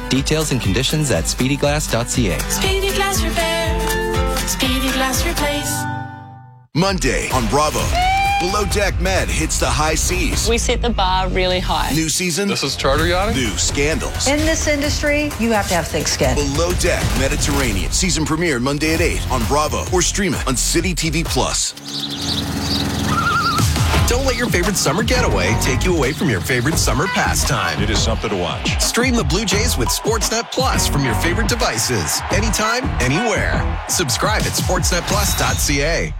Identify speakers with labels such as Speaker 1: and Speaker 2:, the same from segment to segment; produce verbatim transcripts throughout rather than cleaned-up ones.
Speaker 1: Details and conditions at speedy glass dot c a.
Speaker 2: Speedy Glass Repair. Speedy Glass Replace.
Speaker 3: Monday on Bravo. Below Deck Med hits the high seas.
Speaker 4: We set the bar really high.
Speaker 3: New season.
Speaker 5: This is charter yachting?
Speaker 3: New scandals.
Speaker 6: In this industry, you have to have thick skin.
Speaker 3: Below Deck Mediterranean. Season premiere Monday at eight on Bravo or stream it on City T V Plus.
Speaker 7: Don't let your favorite summer getaway take you away from your favorite summer pastime.
Speaker 5: It is something to watch.
Speaker 7: Stream the Blue Jays with Sportsnet Plus from your favorite devices. Anytime, anywhere. Subscribe at sportsnet plus dot c a.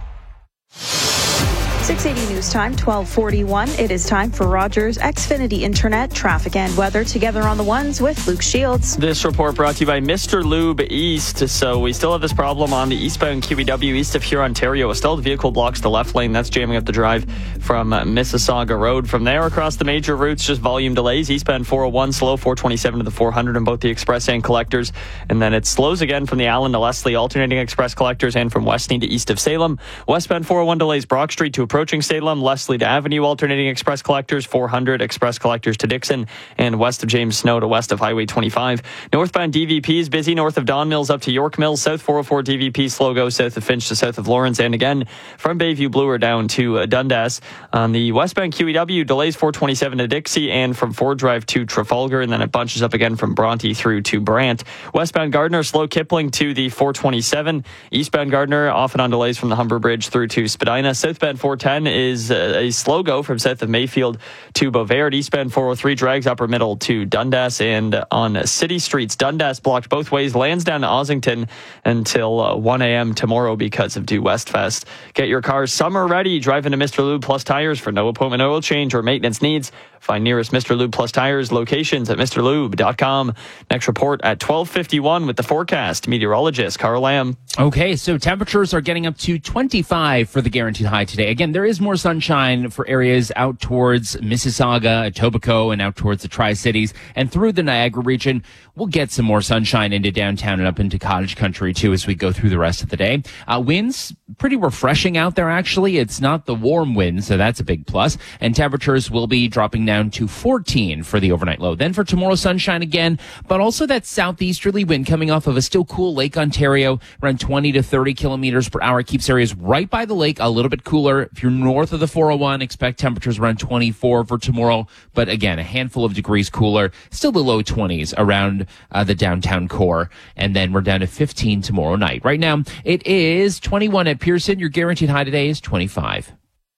Speaker 8: six eighty News Time, twelve forty-one. It is time for Rogers Xfinity Internet, traffic and weather together on the ones with Luke Shields.
Speaker 9: This report brought to you by Mister Lube East. So we still have this problem on the eastbound Q E W east of here, Ontario. Still the vehicle blocks the left lane. That's jamming up the drive from Mississauga Road. From there across the major routes, just volume delays. Eastbound four oh one slow, four twenty-seven to the four hundred on both the express and collectors. And then it slows again from the Allen to Leslie, alternating express collectors, and from Weston to east of Salem. Westbound four oh one delays Brock Street to approaching Salem, Leslie to Avenue, alternating express collectors, four hundred express collectors to Dixon, and west of James Snow to west of Highway twenty-five. Northbound D V P is busy north of Don Mills up to York Mills, south four oh four D V P slow go south of Finch to south of Lawrence, and again from Bayview Bloor down to uh, Dundas. On the westbound Q E W, delays four twenty-seven to Dixie and from Ford Drive to Trafalgar, and then it bunches up again from Bronte through to Brant. Westbound Gardner, slow Kipling to the four twenty-seven. Eastbound Gardner, off and on delays from the Humber Bridge through to Spadina. Southbound four ten is uh, a slow go from south of Mayfield to Beauvert. Eastbound four oh three drags upper middle to Dundas, and on city streets, Dundas blocked both ways. Lansdowne to Ossington until uh, one a.m. tomorrow because of Due West Fest. Get your car summer ready. Drive into Mister Lube Plus Tires for no appointment oil change or maintenance needs. Find nearest Mister Lube Plus Tires locations at Mr Lube dot com. Next report at twelve fifty-one with the forecast. Meteorologist Carl Lamb.
Speaker 10: Okay, so temperatures are getting up to twenty-five for the guaranteed high today. Again, there is more sunshine for areas out towards Mississauga, Etobicoke, and out towards the Tri-Cities. And through the Niagara region, we'll get some more sunshine into downtown and up into cottage country, too, as we go through the rest of the day. Uh, winds, pretty refreshing out there, actually. It's not the warm wind, so that's a big plus. And temperatures will be dropping down to fourteen for the overnight low. Then for tomorrow, sunshine again, but also that southeasterly wind coming off of a still cool Lake Ontario, around twenty to thirty kilometers per hour. Keeps areas right by the lake a little bit cooler. If you're north of the four oh one, expect temperatures around twenty-four for tomorrow. But again, a handful of degrees cooler, still the low twenties around uh, the downtown core. And then we're down to fifteen tomorrow night. Right now, it is twenty-one at Pearson. Your guaranteed high today is twenty-five.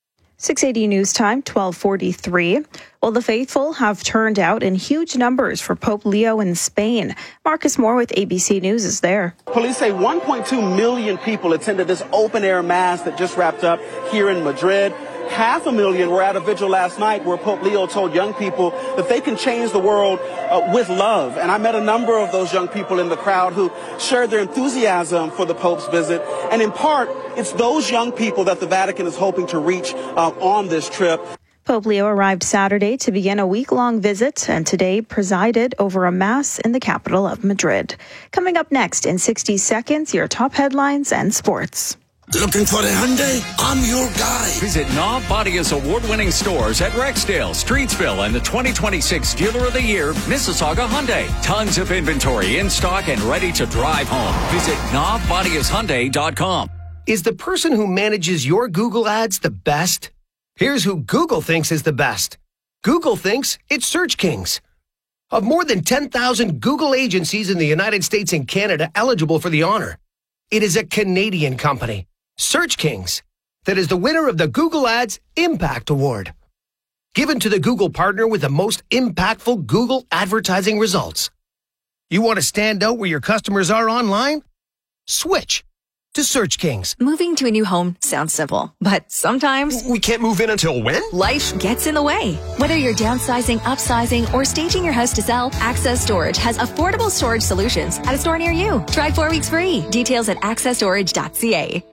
Speaker 8: six eighty News Time, twelve forty-three. Well, the faithful have turned out in huge numbers for Pope Leo in Spain. Marcus Moore with A B C News is there.
Speaker 11: Police say one point two million people attended this open-air mass that just wrapped up here in Madrid. Half a million were at a vigil last night where Pope Leo told young people that they can change the world uh, with love. And I met a number of those young people in the crowd who shared their enthusiasm for the Pope's visit. And in part, it's those young people that the Vatican is hoping to reach uh, on this trip.
Speaker 8: Pope Leo arrived Saturday to begin a week-long visit and today presided over a mass in the capital of Madrid. Coming up next in sixty seconds, your top headlines and sports.
Speaker 12: Looking for the Hyundai? I'm your guy.
Speaker 13: Visit Nav Badia's award-winning stores at Rexdale, Streetsville, and the twenty twenty-six Dealer of the Year, Mississauga Hyundai. Tons of inventory in stock and ready to drive home. Visit nav badias hyundai dot com.
Speaker 14: Is the person who manages your Google ads the best? Here's who Google thinks is the best. Google thinks it's Search Kings. Of more than ten thousand Google agencies in the United States and Canada eligible for the honor, it is a Canadian company, Search Kings, that is the winner of the Google Ads Impact Award, given to the Google partner with the most impactful Google advertising results. You want to stand out where your customers are online? Switch to Search Kings.
Speaker 15: Moving to a new home sounds simple, but sometimes
Speaker 7: we can't move in until when?
Speaker 15: Life gets in the way. Whether you're downsizing, upsizing, or staging your house to sell, Access Storage has affordable storage solutions at a store near you. Try four weeks free. Details at access storage dot c a.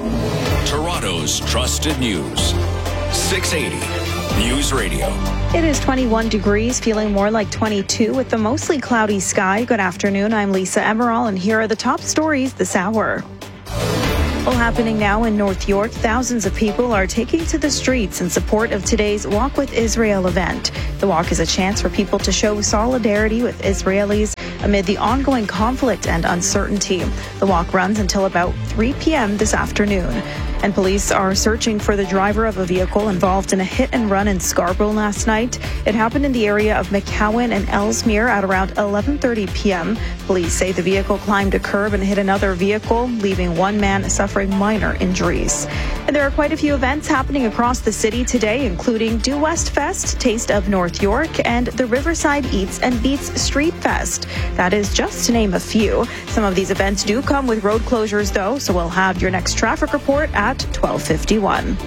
Speaker 13: Toronto's trusted news. six eighty News Radio.
Speaker 8: It is twenty-one degrees, feeling more like twenty-two with a mostly cloudy sky. Good afternoon. I'm Lisa Emerald, and here are the top stories this hour. Well, happening now in North York, thousands of people are taking to the streets in support of today's Walk with Israel event. The walk is a chance for people to show solidarity with Israelis amid the ongoing conflict and uncertainty. The walk runs until about three p.m. this afternoon. And police are searching for the driver of a vehicle involved in a hit and run in Scarborough last night. It happened in the area of McCowan and Ellesmere at around eleven thirty p.m. Police say the vehicle climbed a curb and hit another vehicle, leaving one man suffering minor injuries. And there are quite a few events happening across the city today, including Due West Fest, Taste of North York, and the Riverside Eats and Beats Street Fest. That is just to name a few. Some of these events do come with road closures, though, so we'll have your next traffic report at twelve fifty-one.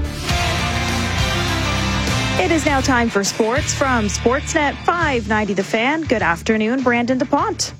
Speaker 8: It is now time for sports from Sportsnet five ninety The Fan. Good afternoon, Brandon DuPont.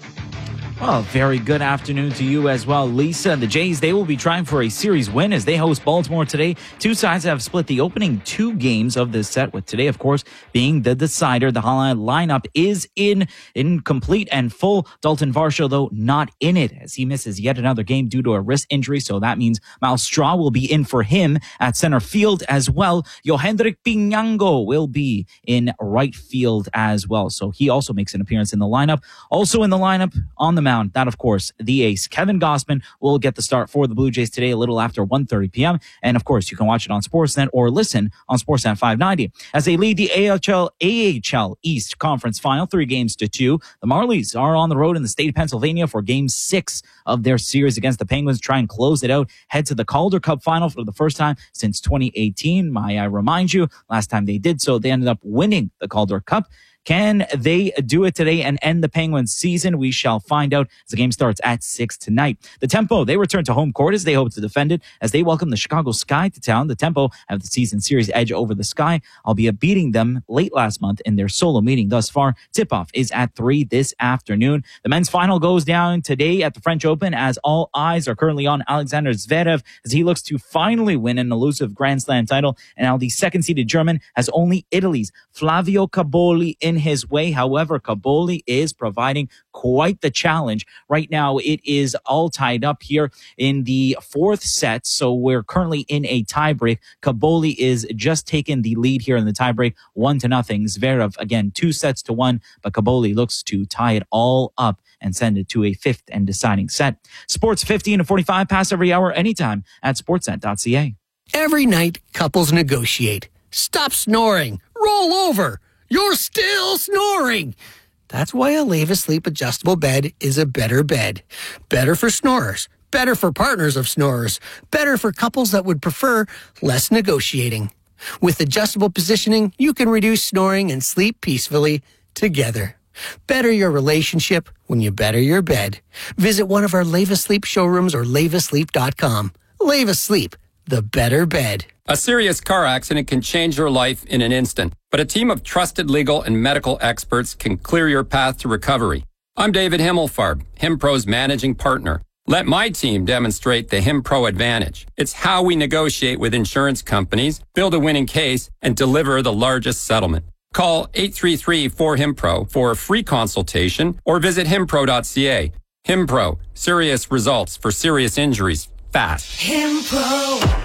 Speaker 4: Well, very good afternoon to you as well, Lisa. The Jays, they will be trying for a series win as they host Baltimore today. Two sides have split the opening two games of this set, with today, of course, being the decider. The Holland lineup is in, in complete and full. Dalton Varsho, though, not in it as he misses yet another game due to a wrist injury. So that means Miles Straw will be in for him at center field as well. Yohendrick Pinango will be in right field as well. So he also makes an appearance in the lineup. Also in the lineup on the mound, that, of course, the ace, Kevin Gausman, will get the start for the Blue Jays today a little after one thirty p.m. And, of course, you can watch it on Sportsnet or listen on Sportsnet five ninety. As they lead the A H L, A H L East Conference Final, three games to two, the Marlies are on the road in the state of Pennsylvania for game six of their series against the Penguins. Try and close it out, head to the Calder Cup Final for the first time since twenty eighteen. May I remind you, last time they did so, they ended up winning the Calder Cup. Can they do it today and end the Penguins season? We shall find out as the game starts at six tonight. The Tempo, they return to home court as they hope to defend it as they welcome the Chicago Sky to town. The Tempo have the season series edge over the Sky, albeit beating them late last month in their solo meeting thus far. Tip-off is at three this afternoon. The men's final goes down today at the French Open as all eyes are currently on Alexander Zverev as he looks to finally win an elusive Grand Slam title. And now the second-seeded German has only Italy's Flavio Caboli in his way. However, Caboli is providing quite the challenge. Right now, it is all tied up here in the fourth set, so we're currently in a tiebreak. Caboli is just taking the lead here in the tiebreak, one to nothing. Zverev, again, two sets to one, but Caboli looks to tie it all up and send it to a fifth and deciding set. Sports fifteen to forty-five, pass every hour, anytime at sportsnet dot c a.
Speaker 14: Every night, couples negotiate. Stop snoring. Roll over. You're still snoring. That's why a Leva Sleep adjustable bed is a better bed. Better for snorers. Better for partners of snorers. Better for couples that would prefer less negotiating. With adjustable positioning, you can reduce snoring and sleep peacefully together. Better your relationship when you better your bed. Visit one of our Leva Sleep showrooms or leva sleep dot com. Leva Sleep, the better bed.
Speaker 5: A serious car accident can change your life in an instant, but a team of trusted legal and medical experts can clear your path to recovery. I'm David Himmelfarb, HimPro's managing partner. Let my team demonstrate the HimPro advantage. It's how we negotiate with insurance companies, build a winning case, and deliver the largest settlement. Call eight three three, four, HIMPRO for a free consultation or visit himpro dot c a. HimPro, serious results for serious injuries fast.
Speaker 2: HimPro.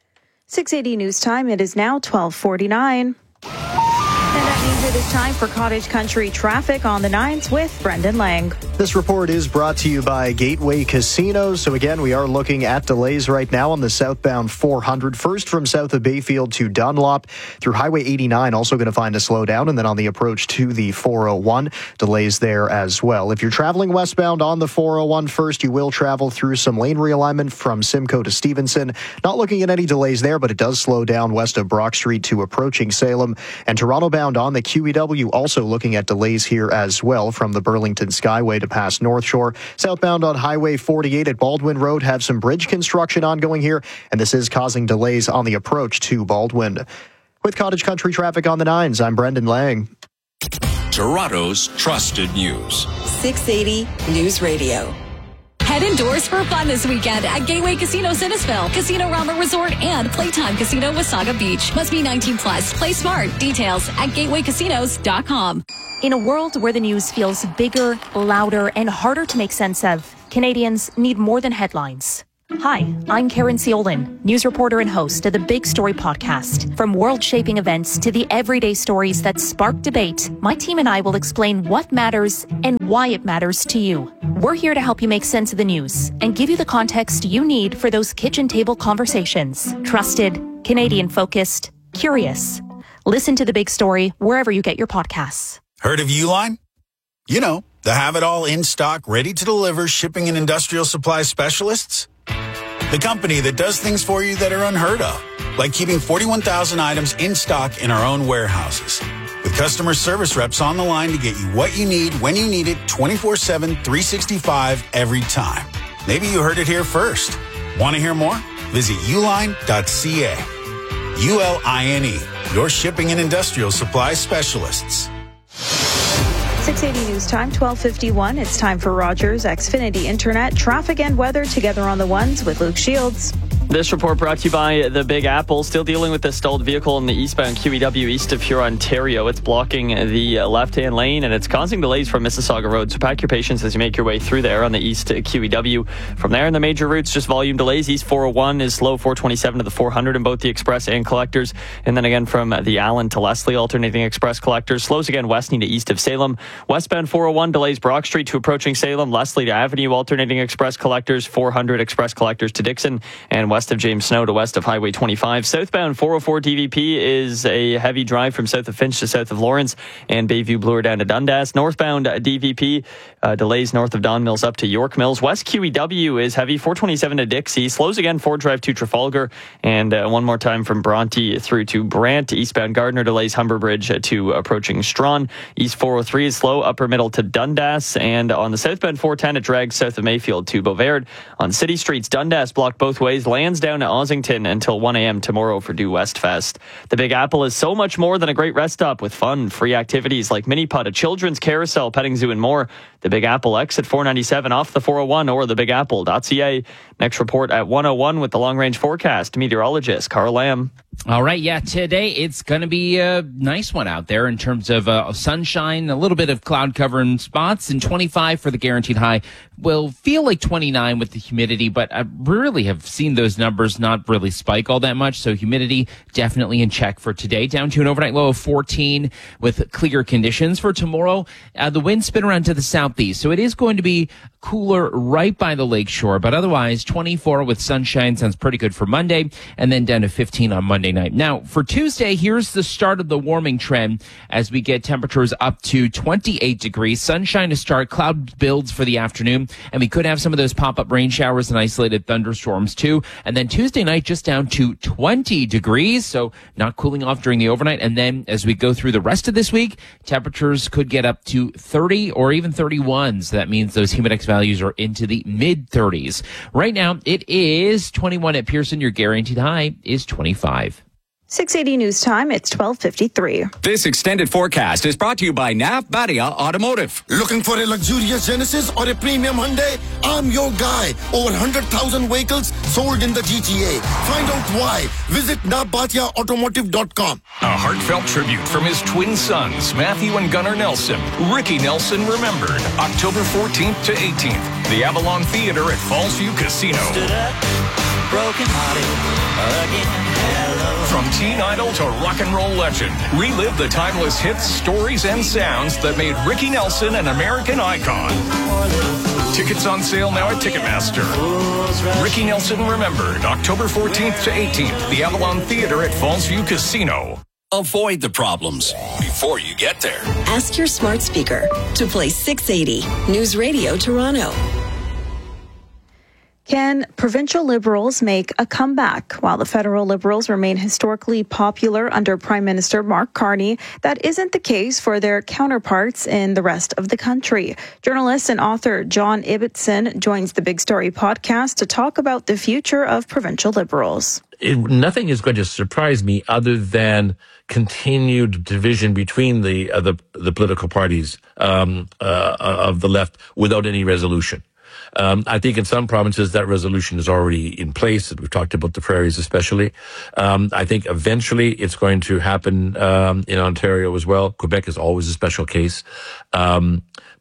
Speaker 8: six eighty News Time. It is now twelve forty-nine. And that means it is time for Cottage Country traffic on the nines with Brendan Lang.
Speaker 16: This report is brought to you by Gateway Casinos. So again, we are looking at delays right now on the southbound four hundred. First from south of Bayfield to Dunlop through Highway eighty-nine. Also going to find a slowdown. And then on the approach to the four oh one, delays there as well. If you're traveling westbound on the four oh one first, you will travel through some lane realignment from Simcoe to Stevenson. Not looking at any delays there, but it does slow down west of Brock Street to approaching Salem. And Toronto bound on the Q E W also looking at delays here as well from the Burlington Skyway to past North Shore. Southbound on Highway forty-eight at Baldwin Road have some bridge construction ongoing here, and this is causing delays on the approach to Baldwin. With Cottage Country traffic on the nines, I'm Brendan Lang.
Speaker 17: Toronto's trusted news.
Speaker 18: six eighty News Radio.
Speaker 15: Head indoors for fun this weekend at Gateway Casino Sinisville, Casino Rama Resort, and Playtime Casino Wasaga Beach. Must be nineteen plus. Play smart. Details at gateway casinos dot com.
Speaker 19: In a world where the news feels bigger, louder, and harder to make sense of, Canadians need more than headlines. Hi, I'm Karen Ciolin, news reporter and host of the Big Story podcast. From world-shaping events to the everyday stories that spark debate, my team and I will explain what matters and why it matters to you. We're here to help you make sense of the news and give you the context you need for those kitchen table conversations. Trusted, Canadian-focused, curious. Listen to The Big Story wherever you get your podcasts.
Speaker 20: Heard of Uline? You know, the have-it-all in-stock, ready-to-deliver shipping and industrial supply specialists. The company that does things for you that are unheard of, like keeping forty-one thousand items in stock in our own warehouses. With customer service reps on the line to get you what you need, when you need it, twenty-four seven, three sixty-five, every time. Maybe you heard it here first. Want to hear more? Visit uline dot c a. U L I N E, your shipping and industrial supply specialists.
Speaker 8: six eighty News Time, twelve fifty-one. It's time for Rogers Xfinity Internet, traffic and weather together on the ones with Luke Shields.
Speaker 9: This report brought to you by the Big Apple. Still dealing with the stalled vehicle in the eastbound Q E W east of Huron, Ontario. It's blocking the left-hand lane, and it's causing delays from Mississauga Road. So pack your patience as you make your way through there on the east Q E W. From there, in the major routes, just volume delays. East four oh one is slow, four twenty-seven to the four hundred in both the express and collectors. And then again from the Allen to Leslie, alternating express collectors. Slows again westing to east of Salem. Westbound four oh one delays Brock Street to approaching Salem. Leslie to Avenue, alternating express collectors. four hundred express collectors to Dixon. And west of James Snow to west of Highway twenty-five. Southbound four oh four D V P is a heavy drive from south of Finch to south of Lawrence and Bayview Bloor down to Dundas. Northbound D V P uh, delays north of Don Mills up to York Mills. West Q E W is heavy, four twenty-seven to Dixie. Slows again Ford Drive to Trafalgar. And uh, one more time from Bronte through to Brant. Eastbound Gardner delays Humber Bridge to approaching Strawn. East four oh three is slow, upper middle to Dundas. And on the southbound four ten, it drags south of Mayfield to Beauvard. On city streets, Dundas blocked both ways. Lansdowne to Ossington until one a.m. tomorrow for Due West Fest. The Big Apple is so much more than a great rest stop with fun, free activities like mini putt, a children's carousel, petting zoo, and more. The Big Apple, exit four ninety-seven off the four oh one or the big apple dot c a. Next report at one oh one with the long-range forecast. Meteorologist Carl Lamb.
Speaker 10: All right, yeah, today it's going to be a nice one out there in terms of uh, sunshine, a little bit of cloud cover in spots, and twenty-five for the guaranteed high. Will feel like twenty-nine with the humidity, but I really have seen those numbers not really spike all that much, so humidity definitely in check for today. Down to an overnight low of fourteen with clear conditions. For tomorrow, uh, the winds spin around to the southeast, so it is going to be cooler right by the lakeshore, but otherwise twenty-four with sunshine sounds pretty good for Monday, and then down to fifteen on Monday night. Now, for Tuesday, here's the start of the warming trend as we get temperatures up to twenty-eight degrees. Sunshine to start, cloud builds for the afternoon, and we could have some of those pop-up rain showers and isolated thunderstorms too. And then Tuesday night, just down to twenty degrees, so not cooling off during the overnight. And then as we go through the rest of this week, temperatures could get up to thirty or even thirty-one. So that means those humidex values are into the mid thirties. Right now, it is twenty-one at Pearson. Your guaranteed high is twenty-five.
Speaker 8: six eighty News Time, it's twelve fifty-three.
Speaker 13: This extended forecast is brought to you by Navbadia Automotive.
Speaker 12: Looking for a luxurious Genesis or a premium Hyundai? I'm your guy. Over one hundred thousand vehicles sold in the G T A. Find out why. Visit navbadia automotive dot com.
Speaker 17: A heartfelt tribute from his twin sons, Matthew and Gunnar Nelson. Ricky Nelson remembered, October fourteenth to eighteenth. The Avalon Theater at Fallsview Casino.
Speaker 2: Stood up, broken hearted again. Hello.
Speaker 17: From teen idol to rock and roll legend, relive the timeless hits, stories, and sounds that made Ricky Nelson an American icon. Tickets on sale now at Ticketmaster. Ricky Nelson remembered, October fourteenth to eighteenth, the Avalon Theater at Fallsview Casino.
Speaker 7: Avoid the problems before you get there.
Speaker 18: Ask your smart speaker to play six eighty News Radio Toronto.
Speaker 8: Can provincial Liberals make a comeback? While the federal Liberals remain historically popular under Prime Minister Mark Carney, that isn't the case for their counterparts in the rest of the country. Journalist and author John Ibbotson joins the Big Story podcast to talk about the future of provincial Liberals.
Speaker 21: It, nothing is going to surprise me other than continued division between the uh, the, the political parties um, uh, of the left without any resolution. Um, I think in some provinces that resolution is already in place. We've talked about the prairies especially. Um, I think eventually it's going to happen um, in Ontario as well. Quebec is always a special case. Um,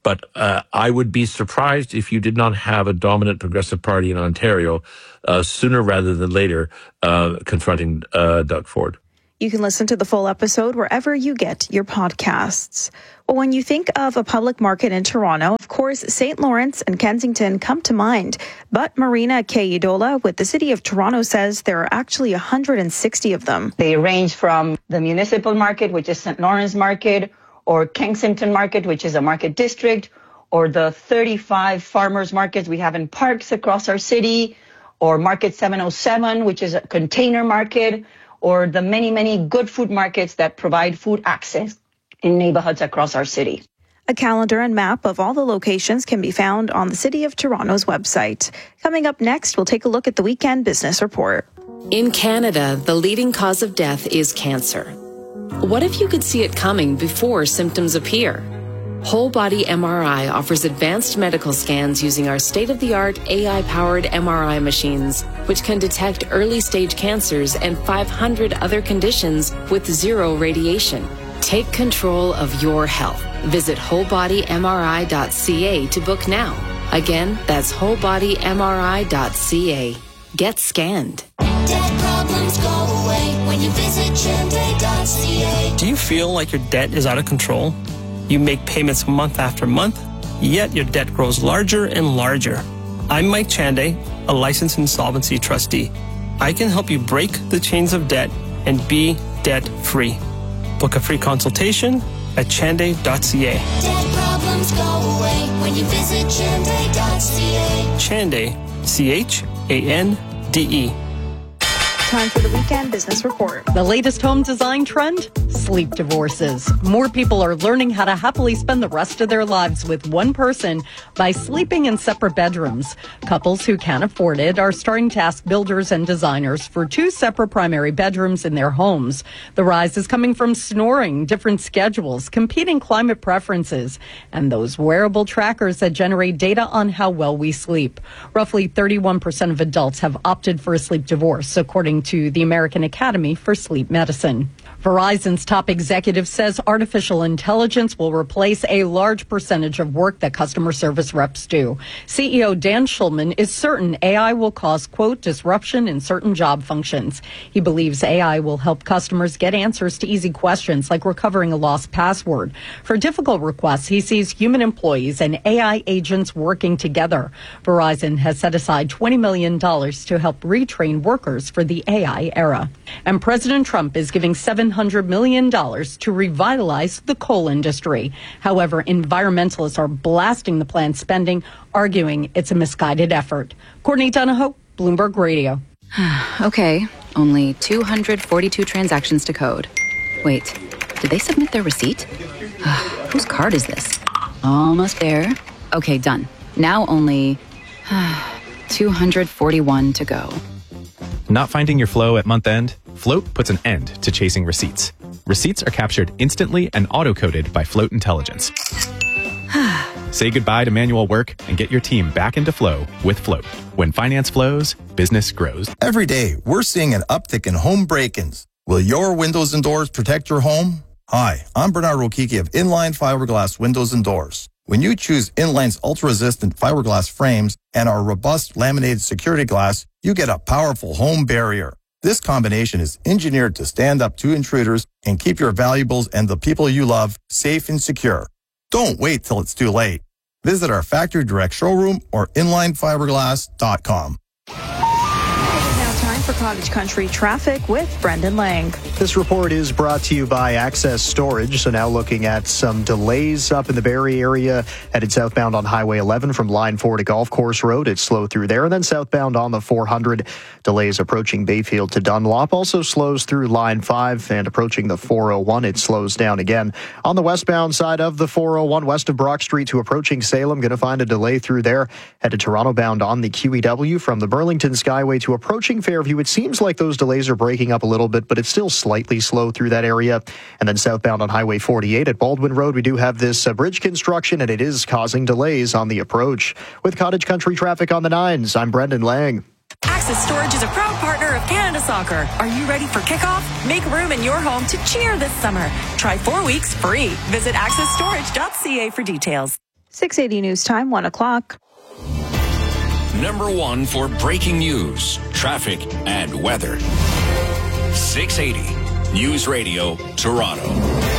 Speaker 21: But uh, I would be surprised if you did not have a dominant Progressive Party in Ontario uh, sooner rather than later uh, confronting uh, Doug Ford.
Speaker 8: You can listen to the full episode wherever you get your podcasts. Well, when you think of a public market in Toronto, of course, Saint Lawrence and Kensington come to mind. But Marina Kayidola with the City of Toronto says there are actually one hundred sixty of them.
Speaker 1: They range from the municipal market, which is Saint Lawrence Market, or Kensington Market, which is a market district, or the thirty-five farmers markets we have in parks across our city, or Market seven oh seven, which is a container market, or the many, many good food markets that provide food access in neighborhoods across our city.
Speaker 8: A calendar and map of all the locations can be found on the City of Toronto's website. Coming up next, we'll take a look at the Weekend Business Report.
Speaker 22: In Canada, the leading cause of death is cancer. What if you could see it coming before symptoms appear? Whole Body M R I offers advanced medical scans using our state-of-the-art A I-powered M R I machines, which can detect early-stage cancers and five hundred other conditions with zero radiation. Take control of your health. Visit whole body m r i dot c a to book now. Again, that's whole body m r i dot c a. Get scanned.
Speaker 2: Debt problems go away when you visit chande dot c a.
Speaker 23: Do you feel like your debt is out of control? You make payments month after month, yet your debt grows larger and larger. I'm Mike Chande, a licensed insolvency trustee. I can help you break the chains of debt and be debt-free. Book a free consultation at chande dot c a.
Speaker 2: Debt problems go away when you visit chande dot c a.
Speaker 23: Chande, C H A N D E.
Speaker 8: Time for the Weekend Business Report.
Speaker 24: The latest home design trend? Sleep divorces. More people are learning how to happily spend the rest of their lives with one person by sleeping in separate bedrooms. Couples who can't afford it are starting to ask builders and designers for two separate primary bedrooms in their homes. The rise is coming from snoring, different schedules, competing climate preferences, and those wearable trackers that generate data on how well we sleep. Roughly thirty-one percent of adults have opted for a sleep divorce, according to the American Academy for Sleep Medicine. Verizon's top executive says artificial intelligence will replace a large percentage of work that customer service reps do. C E O Dan Schulman is certain A I will cause, quote, disruption in certain job functions. He believes A I will help customers get answers to easy questions like recovering a lost password. For difficult requests, he sees human employees and A I agents working together. Verizon has set aside twenty million dollars to help retrain workers for the A I era. And President Trump is giving seven hundred million dollars to revitalize the coal industry. However, environmentalists are blasting the plan's spending, arguing it's a misguided effort. Courtney Donahoe, Bloomberg Radio.
Speaker 25: Okay, only two hundred forty-two transactions to code. Wait, did they submit their receipt? Whose card is this? Almost there. Okay, done. Now only two hundred forty-one to go.
Speaker 26: Not finding your flow at month end? Float puts an end to chasing receipts. Receipts are captured instantly and auto-coded by Float Intelligence. Say goodbye to manual work and get your team back into flow with Float. When finance flows, business grows.
Speaker 27: Every day, we're seeing an uptick in home break-ins. Will your windows and doors protect your home? Hi, I'm Bernard Rokiki of Inline Fiberglass Windows and Doors. When you choose Inline's ultra-resistant fiberglass frames and our robust laminated security glass, you get a powerful home barrier. This combination is engineered to stand up to intruders and keep your valuables and the people you love safe and secure. Don't wait till it's too late. Visit our factory direct showroom or inline fiberglass dot com.
Speaker 8: For Cottage Country traffic with Brendan Lang.
Speaker 16: This report is brought to you by Access Storage. So now looking at some delays up in the Barrie area, headed southbound on Highway eleven from Line four to Golf Course Road. It's slow through there. And then southbound on the four hundred, delays approaching Bayfield to Dunlop. Also slows through Line five and approaching the four oh one. It slows down again. On the westbound side of the four oh one, west of Brock Street to approaching Salem, going to find a delay through there. Headed Toronto bound on the Q E W from the Burlington Skyway to approaching Fairview. It seems like those delays are breaking up a little bit, but it's still slightly slow through that area. And then southbound on Highway forty-eight at Baldwin Road, we do have this uh, bridge construction, and it is causing delays on the approach. With Cottage Country traffic on the nines, I'm Brendan Lang.
Speaker 28: Access Storage is a proud partner of Canada Soccer. Are you ready for kickoff? Make room in your home to cheer this summer. Try four weeks free. Visit access storage dot c a for details.
Speaker 8: six eighty News Time, one o'clock.
Speaker 17: Number one for breaking news, traffic, and weather. six eighty News Radio, Toronto.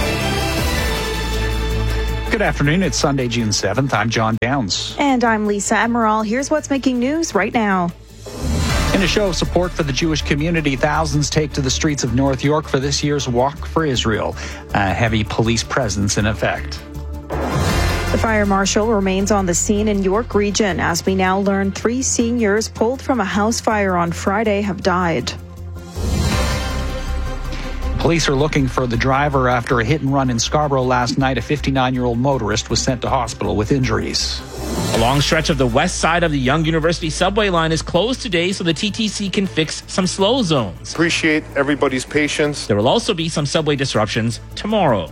Speaker 3: Good afternoon. It's Sunday, June seventh. I'm John Downs.
Speaker 8: And I'm Lisa Emerald. Here's what's making news right now.
Speaker 3: In a show of support for the Jewish community, thousands take to the streets of North York for this year's Walk for Israel. A heavy police presence in effect.
Speaker 8: The fire marshal remains on the scene in York Region. As we now learn, three seniors pulled from a house fire on Friday have died.
Speaker 3: Police are looking for the driver after a hit and run in Scarborough last night. A fifty-nine-year-old motorist was sent to hospital with injuries.
Speaker 4: A long stretch of the west side of the Yonge University subway line is closed today so the T T C can fix some slow zones.
Speaker 5: Appreciate everybody's patience.
Speaker 4: There will also be some subway disruptions tomorrow.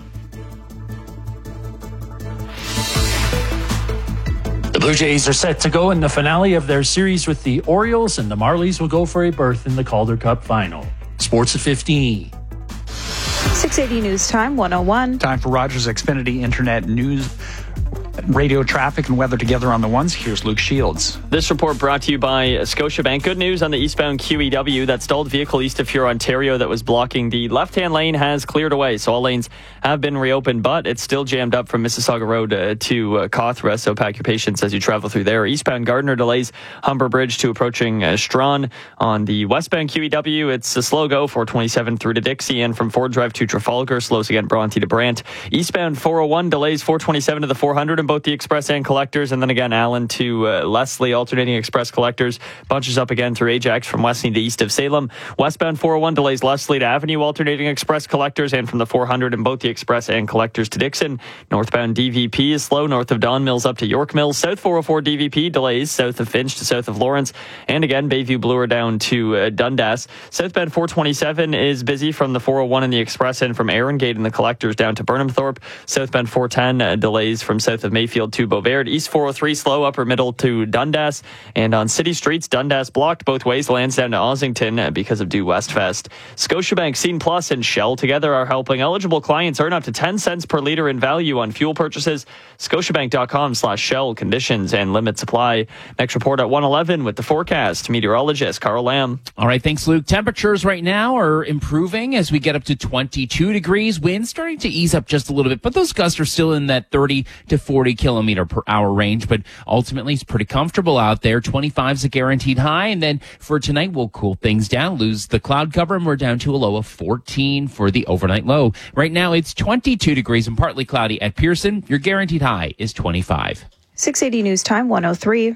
Speaker 6: The Blue Jays are set to go in the finale of their series with the Orioles, and the Marlies will go for a berth in the Calder Cup final. Sports at fifteen.
Speaker 8: six eighty News Time, one oh one.
Speaker 3: Time for Rogers Xfinity Internet News. Radio traffic and weather together on the ones. Here's Luke Shields.
Speaker 9: This report brought to you by Scotiabank. Good news on the eastbound Q E W. That stalled vehicle east of Huron, Ontario that was blocking the left-hand lane has cleared away. So all lanes have been reopened, but it's still jammed up from Mississauga Road uh, to uh, Cawthra. So pack your patience as you travel through there. Eastbound Gardiner delays Humber Bridge to approaching uh, Strawn. On the westbound Q E W, it's a slow go, four twenty-seven through to Dixie, and from Ford Drive to Trafalgar, slows again Bronte to Brant. Eastbound four oh one delays four twenty-seven to the four hundred in both the express and collectors, and then again Allen to uh, Leslie, alternating express collectors, bunches up again through Ajax from Westney to east of Salem. Westbound four oh one delays Leslie to Avenue, alternating express collectors, and from the four hundred in both the express and collectors to Dixon. Northbound D V P is slow north of Don Mills up to York Mills. South four oh four D V P delays south of Finch to south of Lawrence, and again Bayview Bloor down to uh, Dundas. Southbound four twenty-seven is busy from the four oh one in the express and from Aaron Gate in the collectors down to Burnham Thorpe. Southbound four ten uh, delays from south of Mayfield to Beauvais. East four oh three slow upper middle to Dundas, and on city streets Dundas blocked both ways, Lansdowne to Ossington because of Due West Fest. Scotiabank, Scene Plus, and Shell together are helping eligible clients earn up to ten cents per litre in value on fuel purchases. Scotiabank.com slash Shell. Conditions and limit supply. Next report at one eleven with the forecast. Meteorologist Carl Lamb.
Speaker 10: All right, thanks, Luke. Temperatures right now are improving as we get up to twenty-two degrees. Wind starting to ease up just a little bit, but those gusts are still in that thirty to forty kilometer per hour range. But ultimately, it's pretty comfortable out there. twenty-five is a guaranteed high. And then for tonight, we'll cool things down, lose the cloud cover, and we're down to a low of fourteen for the overnight low. Right now, it's twenty-two degrees and partly cloudy at Pearson. Your guaranteed high is twenty-five.
Speaker 8: six eighty News Time, one oh three.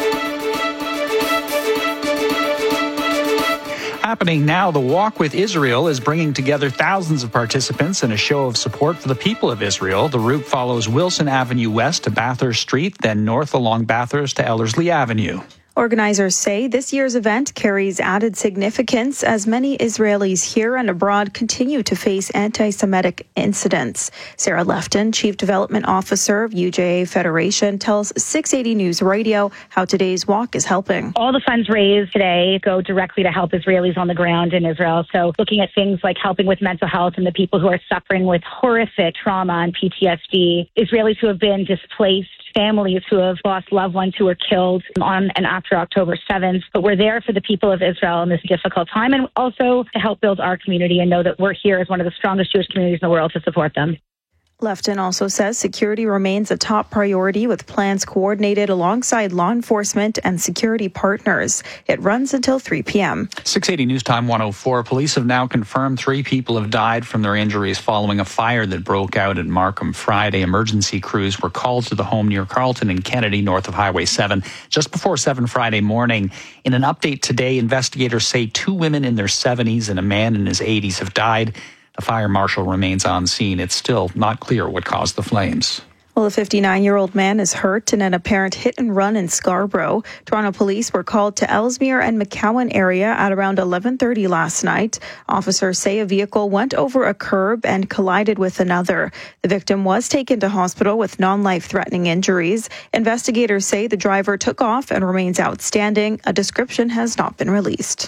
Speaker 3: Happening now, the Walk with Israel is bringing together thousands of participants in a show of support for the people of Israel. The route follows Wilson Avenue west to Bathurst Street, then north along Bathurst to Ellerslie Avenue.
Speaker 8: Organizers say this year's event carries added significance as many Israelis here and abroad continue to face anti-Semitic incidents. Sarah Lefton, Chief Development Officer of U J A Federation, tells six eighty News Radio how today's walk is helping.
Speaker 11: All the funds raised today go directly to help Israelis on the ground in Israel. So looking at things like helping with mental health and the people who are suffering with horrific trauma and P T S D, Israelis who have been displaced, families who have lost loved ones who were killed on and after October seventh. But we're there for the people of Israel in this difficult time, and also to help build our community and know that we're here as one of the strongest Jewish communities in the world to support them.
Speaker 8: Lefton also says security remains a top priority with plans coordinated alongside law enforcement and security partners. It runs until three p.m.
Speaker 3: six eighty News Time one oh four. Police have now confirmed three people have died from their injuries following a fire that broke out at Markham Friday. Emergency crews were called to the home near Carlton and Kennedy, north of Highway seven, just before seven Friday morning. In an update today, investigators say two women in their seventies and a man in his eighties have died. The fire marshal remains on scene. It's still not clear what caused the flames.
Speaker 8: Well, a fifty-nine-year-old man is hurt in an apparent hit and run in Scarborough. Toronto police were called to Ellesmere and McCowan area at around eleven thirty last night. Officers say a vehicle went over a curb and collided with another. The victim was taken to hospital with non-life-threatening injuries. Investigators say the driver took off and remains outstanding. A description has not been released.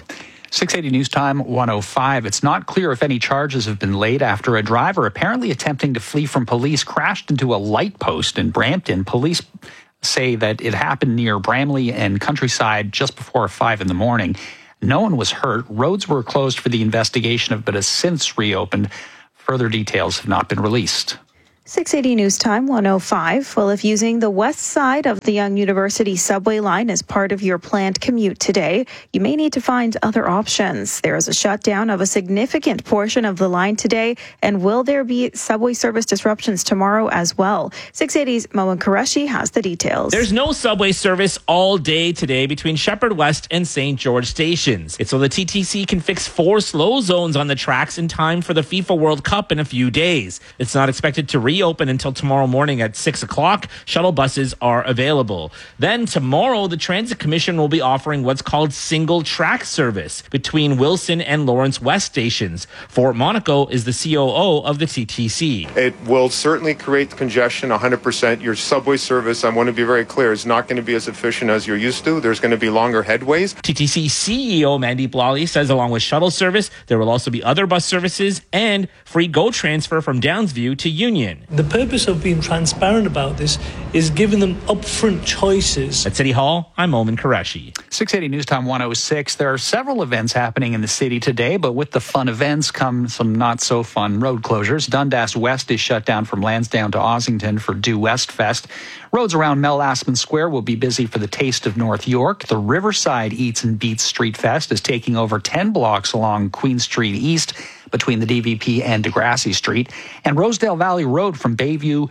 Speaker 3: six eighty News Time one oh five. It's not clear if any charges have been laid after a driver apparently attempting to flee from police crashed into a light post in Brampton. Police say that it happened near Bramley and Countryside just before five in the morning. No one was hurt. Roads were closed for the investigation, but has since reopened. Further details have not been released.
Speaker 8: six eighty News Time one oh five. Well, if using the west side of the Young University subway line as part of your planned commute today, you may need to find other options. There is a shutdown of a significant portion of the line today, and will there be subway service disruptions tomorrow as well? six eighty's Moen Qureshi has the details.
Speaker 4: There's no subway service all day today between Shepherd West and Saint George stations. It's so the T T C can fix four slow zones on the tracks in time for the FIFA World Cup in a few days. It's not expected to re open until tomorrow morning at six o'clock. Shuttle buses are available. Then tomorrow, the Transit Commission will be offering what's called single track service between Wilson and Lawrence West stations. Fort Monaco is the C O O of the T T C.
Speaker 5: It will certainly create congestion one hundred percent. Your subway service, I want to be very clear, is not going to be as efficient as you're used to. There's going to be longer headways.
Speaker 4: T T C C E O Mandeep Lally says along with shuttle service, there will also be other bus services and free GO transfer from Downsview to Union.
Speaker 7: The purpose of being transparent about this is giving them upfront choices.
Speaker 4: At City Hall, I'm Moen Qureshi.
Speaker 3: six eighty News Time one oh six. There are several events happening in the city today, but with the fun events come some not so fun road closures. Dundas West is shut down from Lansdowne to Ossington for Due West Fest. Roads around Mel Aspen Square will be busy for the Taste of North York. The Riverside Eats and Beats Street Fest is taking over ten blocks along Queen Street East between the D V P and Degrassi Street. And Rosedale Valley Road from Bayview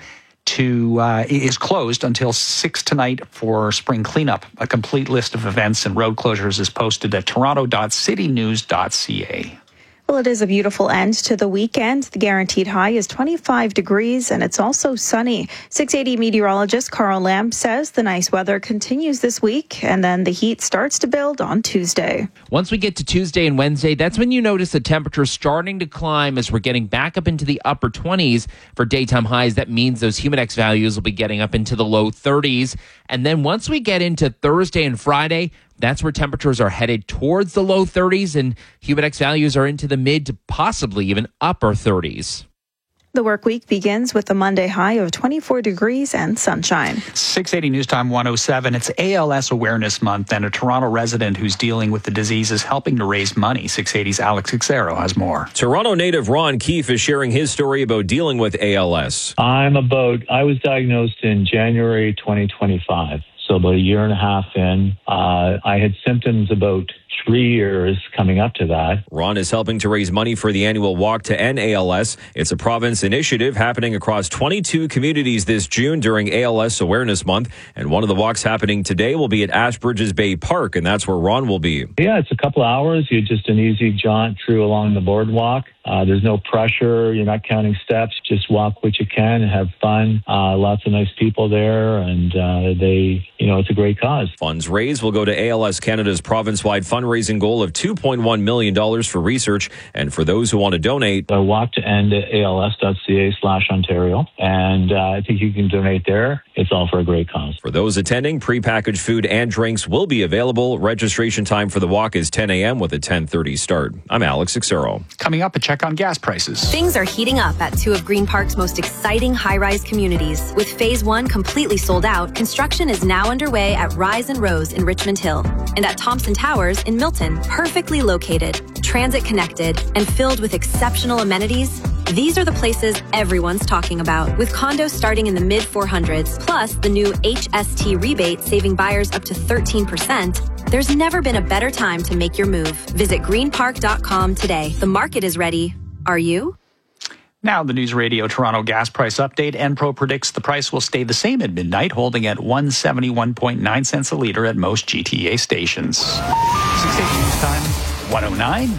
Speaker 3: to uh, is closed until six tonight for spring cleanup. A complete list of events and road closures is posted at toronto dot city news dot c a.
Speaker 8: Well, it is a beautiful end to the weekend. The guaranteed high is twenty-five degrees, and it's also sunny. six eighty meteorologist Carl Lamb says the nice weather continues this week, and then the heat starts to build on Tuesday.
Speaker 10: Once we get to Tuesday and Wednesday, that's when you notice the temperature starting to climb as we're getting back up into the upper twenties for daytime highs. That means those Humidex values will be getting up into the low thirties. And then once we get into Thursday and Friday, that's where temperatures are headed towards the low thirties, and Humidex values are into the mid to possibly even upper thirties.
Speaker 8: The work week begins with a Monday high of twenty-four degrees and sunshine.
Speaker 3: six eighty News Time one oh seven. It's A L S Awareness Month, and a Toronto resident who's dealing with the disease is helping to raise money. six eighty's Alex Xero has more.
Speaker 12: Toronto native Ron Keefe is sharing his story about dealing with A L S.
Speaker 13: I'm about, I was diagnosed in January twenty twenty-five. So about a year and a half in, uh, I had symptoms about three years coming up to that.
Speaker 12: Ron is helping to raise money for the annual Walk to End A L S. It's a province initiative happening across twenty-two communities this June during A L S Awareness Month. And one of the walks happening today will be at Ashbridges Bay Park, and that's where Ron will be.
Speaker 13: Yeah, it's a couple of hours. You're just an easy jaunt through along the boardwalk. Uh, there's no pressure. You're not counting steps. Just walk what you can and have fun. Uh, lots of nice people there, and uh, they, you know, it's a great cause.
Speaker 12: Funds raised will go to A L S Canada's province-wide fundraising goal of two point one million dollars for research. And for those who want to donate,
Speaker 13: uh, walk to end at A L S dot C A slash Ontario. And uh, I think you can donate there. It's all for a great cause.
Speaker 12: For those attending, prepackaged food and drinks will be available. Registration time for the walk is ten a.m. with a ten thirty start. I'm Alex Xero.
Speaker 3: Coming up, a check on gas prices.
Speaker 14: Things are heating up at two of Green Park's most exciting high-rise communities. With phase one completely sold out, construction is now underway at Rise and Rose in Richmond Hill and at Thompson Towers in Milton. Perfectly located, transit connected, and filled with exceptional amenities, these are the places everyone's talking about. With condos starting in the mid four hundreds, plus the new H S T rebate saving buyers up to thirteen percent, there's never been a better time to make your move. Visit green park dot com today. The market is ready. Are you?
Speaker 3: Now, the News Radio Toronto gas price update. Enpro predicts the price will stay the same at midnight, holding at one hundred seventy-one point nine cents a litre at most G T A stations. six eighty News Time, one oh nine.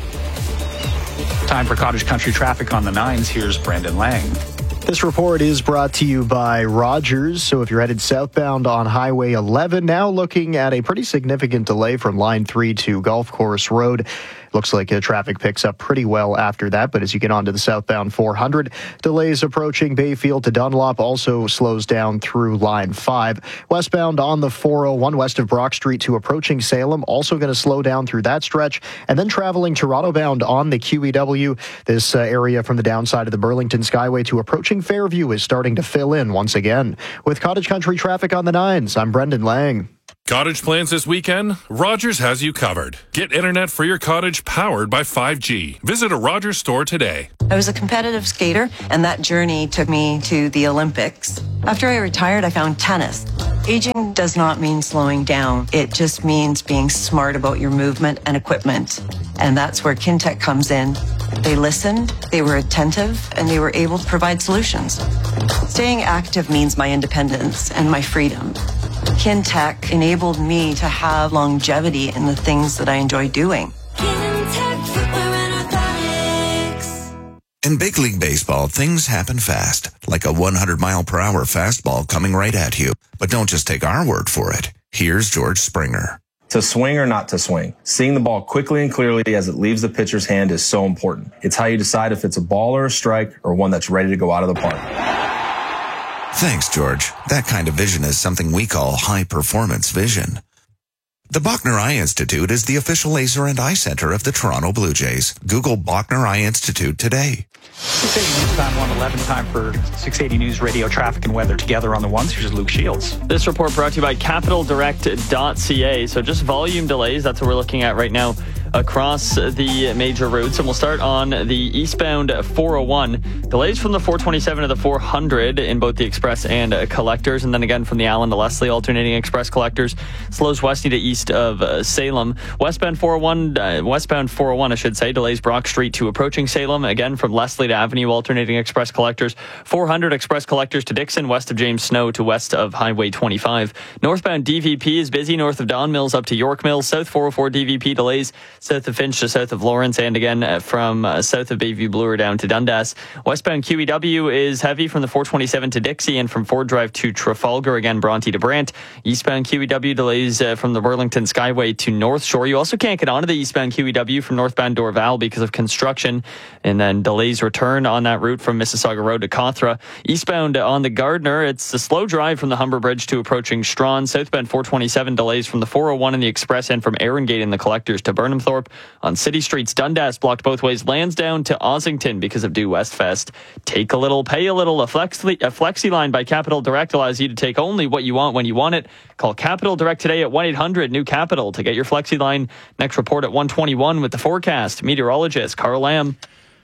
Speaker 3: Time for Cottage Country traffic on the nines. Here's Brendan Lang.
Speaker 16: This report is brought to you by Rogers. So if you're headed southbound on Highway eleven, now looking at a pretty significant delay from Line three to Golf Course Road. Looks like uh, traffic picks up pretty well after that, but as you get onto the southbound four hundred, delays approaching Bayfield to Dunlop also slows down through line five. Westbound on the four oh one west of Brock Street to approaching Salem, also going to slow down through that stretch. And then traveling Toronto bound on the Q E W, this uh, area from the downside of the Burlington Skyway to approaching Fairview is starting to fill in once again. With Cottage Country traffic on the nines, I'm Brendan Lang.
Speaker 1: Cottage plans this weekend? Rogers has you covered. Get internet for your cottage powered by five G. Visit a Rogers store today.
Speaker 2: I was a competitive skater, and that journey took me to the Olympics. After I retired, I found tennis. Aging does not mean slowing down. It just means being smart about your movement and equipment. And that's where Kintec comes in. They listened, they were attentive, and they were able to provide solutions. Staying active means my independence and my freedom. Kintec enabled me to have longevity in the things that I enjoy doing.
Speaker 15: In Big League Baseball, things happen fast, like a one hundred mile per hour fastball coming right at you. But don't just take our word for it. Here's George Springer.
Speaker 18: To swing or not to swing, seeing the ball quickly and clearly as it leaves the pitcher's hand is so important. It's how you decide if it's a ball or a strike or one that's ready to go out of the park.
Speaker 15: Thanks, George. That kind of vision is something we call high-performance vision. The Bachner Eye Institute is the official laser and eye center of the Toronto Blue Jays. Google Bachner Eye Institute today.
Speaker 3: six eighty News Time one eleven, time for six eighty News Radio traffic and weather together on the ones. Here's Luke Shields.
Speaker 9: This report brought to you by capital direct dot c a. So just volume delays, that's what we're looking at right now across the major routes. And we'll start on the eastbound four oh one. Delays from the four twenty-seven to the four hundred in both the express and uh, collectors. And then again from the Allen to Leslie alternating express collectors. Slows west to east of uh, Salem. Westbound four oh one, uh, westbound four oh one, I should say, delays Brock Street to approaching Salem. Again from Leslie to Avenue alternating express collectors. four hundred express collectors to Dixon, west of James Snow to west of Highway twenty-five. Northbound D V P is busy north of Don Mills up to York Mills. South four oh four D V P delays south of Finch to south of Lawrence, and again uh, from uh, south of Bayview Bloor down to Dundas. Westbound Q E W is heavy from the four twenty-seven to Dixie and from Ford Drive to Trafalgar, again Bronte to Brant. Eastbound Q E W delays uh, from the Burlington Skyway to North Shore. You also can't get onto the eastbound Q E W from northbound Dorval because of construction, and then delays return on that route from Mississauga Road to Cawthra. Eastbound on the Gardner, it's a slow drive from the Humber Bridge to approaching Strawn. Southbound four twenty-seven delays from the four oh one in the Express and from Arengate in the Collectors to Burnhamthorpe. On city streets, Dundas blocked both ways. Lansdowne to Ossington because of Due West Fest. Take a little, pay a little. A flexi, a flexi line by Capital Direct allows you to take only what you want when you want it. Call Capital Direct today at one eight hundred new capital to get your flexi line. Next report at one twenty-one with the forecast. Meteorologist Carl Lamb.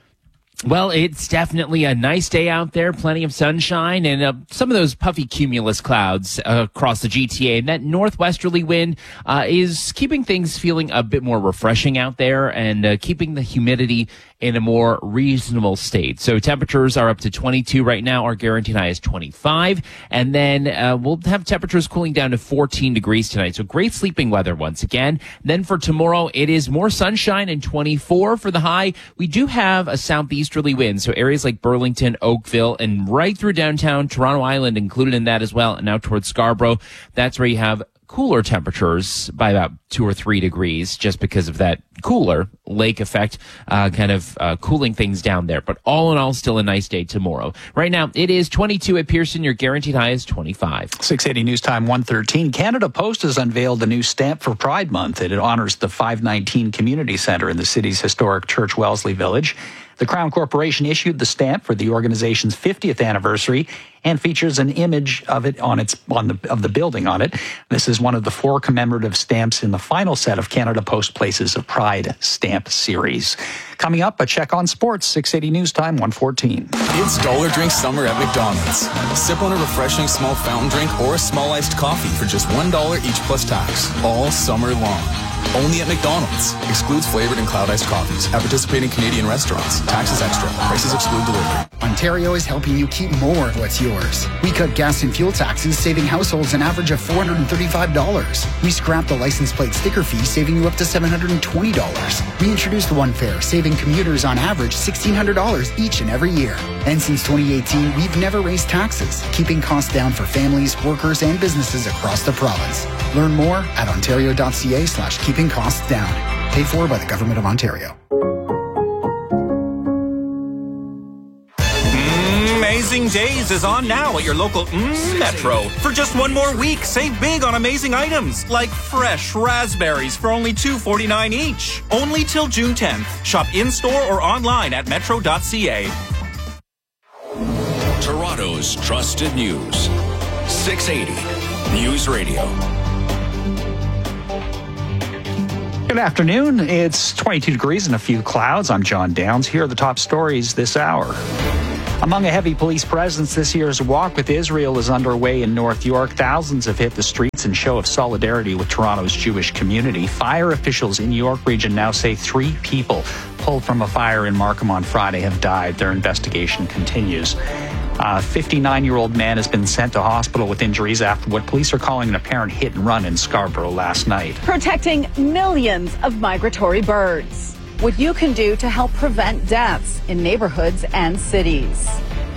Speaker 10: Well, it's definitely a nice day out there, plenty of sunshine, and uh, some of those puffy cumulus clouds uh, across the G T A. And that northwesterly wind uh, is keeping things feeling a bit more refreshing out there and uh, keeping the humidity in a more reasonable state. So temperatures are up to twenty-two right now. Our guaranteed high is twenty-five. And then uh, we'll have temperatures cooling down to fourteen degrees tonight. So great sleeping weather once again. Then for tomorrow, it is more sunshine and twenty-four for the high. We do have a southeasterly wind. So areas like Burlington, Oakville, and right through downtown Toronto Island included in that as well. And out towards Scarborough, that's where you have cooler temperatures by about two or three degrees just because of that cooler lake effect, uh, kind of uh, cooling things down there. But all in all, still a nice day tomorrow. Right now, it is twenty-two at Pearson. Your guaranteed high is twenty-five.
Speaker 3: six eighty News Time one thirteen. Canada Post has unveiled a new stamp for Pride Month. It honors the five nineteen Community Centre in the city's historic Church Wellesley Village. The Crown Corporation issued the stamp for the organization's fiftieth anniversary and features an image of it on its on the of the building on it. This is one of the four commemorative stamps in the final set of Canada Post Places of Pride stamp series. Coming up, a check on sports. six eighty News Time one fourteen.
Speaker 19: It's Dollar Drink Summer at McDonald's. Sip on a refreshing small fountain drink or a small iced coffee for just one dollar each plus tax all summer long. Only at McDonald's. Excludes flavored and cloud iced coffees at participating Canadian restaurants. Taxes extra. Prices exclude delivery.
Speaker 20: Ontario is helping you keep more of what's yours. We cut gas and fuel taxes, saving households an average of four hundred thirty-five dollars. We scrapped the license plate sticker fee, saving you up to seven hundred twenty dollars. We introduced One Fare, saving commuters on average sixteen hundred dollars each and every year. And since twenty eighteen, we've never raised taxes, keeping costs down for families, workers, and businesses across the province. Learn more at ontario.ca slash keeping costs down. Paid for by the Government of Ontario.
Speaker 21: Amazing Days is on now at your local mm, Metro. For just one more week, save big on amazing items like fresh raspberries for only two dollars and forty-nine cents each. Only till June tenth. Shop in-store or online at metro dot c a.
Speaker 17: Toronto's trusted news. six eighty News Radio.
Speaker 3: Good afternoon. It's twenty-two degrees and a few clouds. I'm John Downs. Here are the top stories this hour. Among a heavy police presence, this year's Walk with Israel is underway in North York. Thousands have hit the streets in show of solidarity with Toronto's Jewish community. Fire officials in York Region now say three people pulled from a fire in Markham on Friday have died. Their investigation continues. A fifty-nine-year-old man has been sent to hospital with injuries after what police are calling an apparent hit and run in Scarborough last night.
Speaker 22: Protecting millions of migratory birds. What you can do to help prevent deaths in neighborhoods and cities.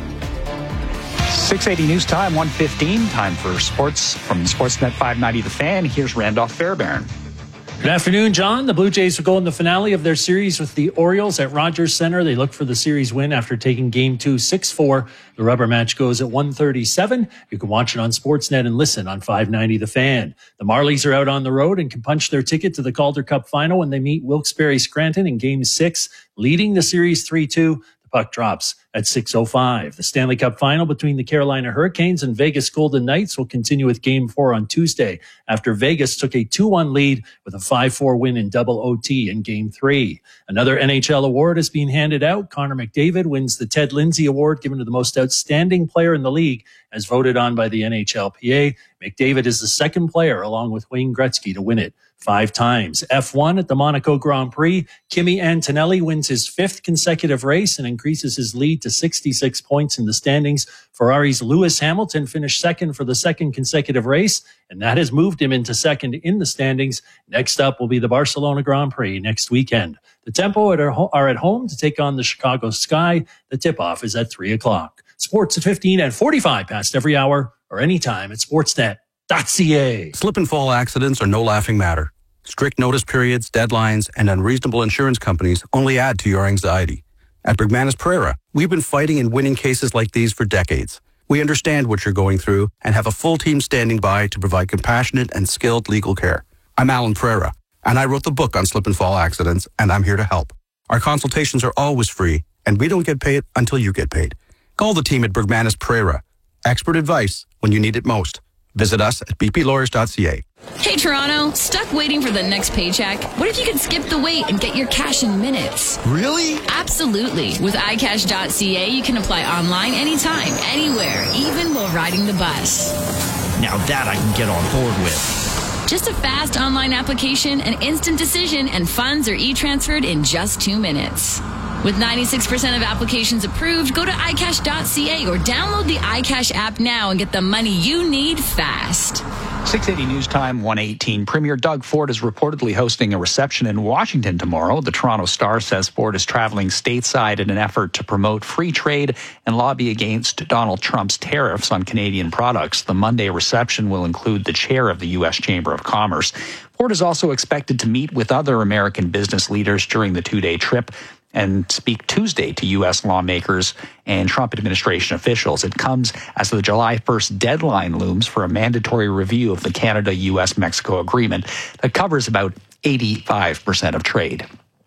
Speaker 3: six eighty News Time, one fifteen. Time for sports from Sportsnet five ninety The Fan. Here's Randolph Fairbairn.
Speaker 6: Good afternoon, John. The Blue Jays will go in the finale of their series with the Orioles at Rogers Centre. They look for the series win after taking Game two six four. The rubber match goes at one thirty-seven. You can watch it on Sportsnet and listen on five ninety The Fan. The Marlies are out on the road and can punch their ticket to the Calder Cup final when they meet Wilkes-Barre Scranton in Game six, leading the series three two. Puck drops at six oh five. The Stanley Cup final between the Carolina Hurricanes and Vegas Golden Knights will continue with Game four on Tuesday after Vegas took a two one lead with a five four win in double O T in Game three. Another N H L award is being handed out. Connor McDavid wins the Ted Lindsay Award given to the most outstanding player in the league as voted on by the N H L P A. McDavid is the second player along with Wayne Gretzky to win it five times. F one at the Monaco Grand Prix. Kimi Antonelli wins his fifth consecutive race and increases his lead to sixty-six points in the standings. Ferrari's Lewis Hamilton finished second for the second consecutive race, and that has moved him into second in the standings. Next up will be the Barcelona Grand Prix next weekend. The Tempo are at home to take on the Chicago Sky. The tip-off is at three o'clock. Sports at fifteen and forty-five past every hour or anytime at sportsnet dot c a.
Speaker 23: Slip and fall accidents are no laughing matter. Strict notice periods, deadlines, and unreasonable insurance companies only add to your anxiety. At Bergmanis Pereira, we've been fighting and winning cases like these for decades. We understand what you're going through and have a full team standing by to provide compassionate and skilled legal care. I'm Alan Pereira, and I wrote the book on slip and fall accidents, and I'm here to help. Our consultations are always free, and we don't get paid until you get paid. Call the team at Bergmanis Pereira. Expert advice when you need it most. Visit us at b p lawyers dot c a.
Speaker 24: Hey Toronto, stuck waiting for the next paycheck? What if you could skip the wait and get your cash in minutes?
Speaker 25: Really?
Speaker 24: Absolutely. With i cash dot c a, you can apply online anytime, anywhere, even while riding the bus.
Speaker 25: Now that I can get on board with.
Speaker 24: Just a fast online application, an instant decision, and funds are e-transferred in just two minutes. With ninety-six percent of applications approved, go to i cash dot c a or download the iCash app now and get the money you need fast.
Speaker 3: six eighty News Time, one eighteen. Premier Doug Ford is reportedly hosting a reception in Washington tomorrow. The Toronto Star says Ford is traveling stateside in an effort to promote free trade and lobby against Donald Trump's tariffs on Canadian products. The Monday reception will include the chair of the U S Chamber of Commerce. Ford is also expected to meet with other American business leaders during the two-day trip and speak Tuesday to U S lawmakers and Trump administration officials. It comes as the July first deadline looms for a mandatory review of the Canada-U S Mexico agreement that covers about eighty-five percent of trade.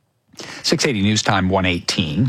Speaker 3: six eighty News Time, one eighteen.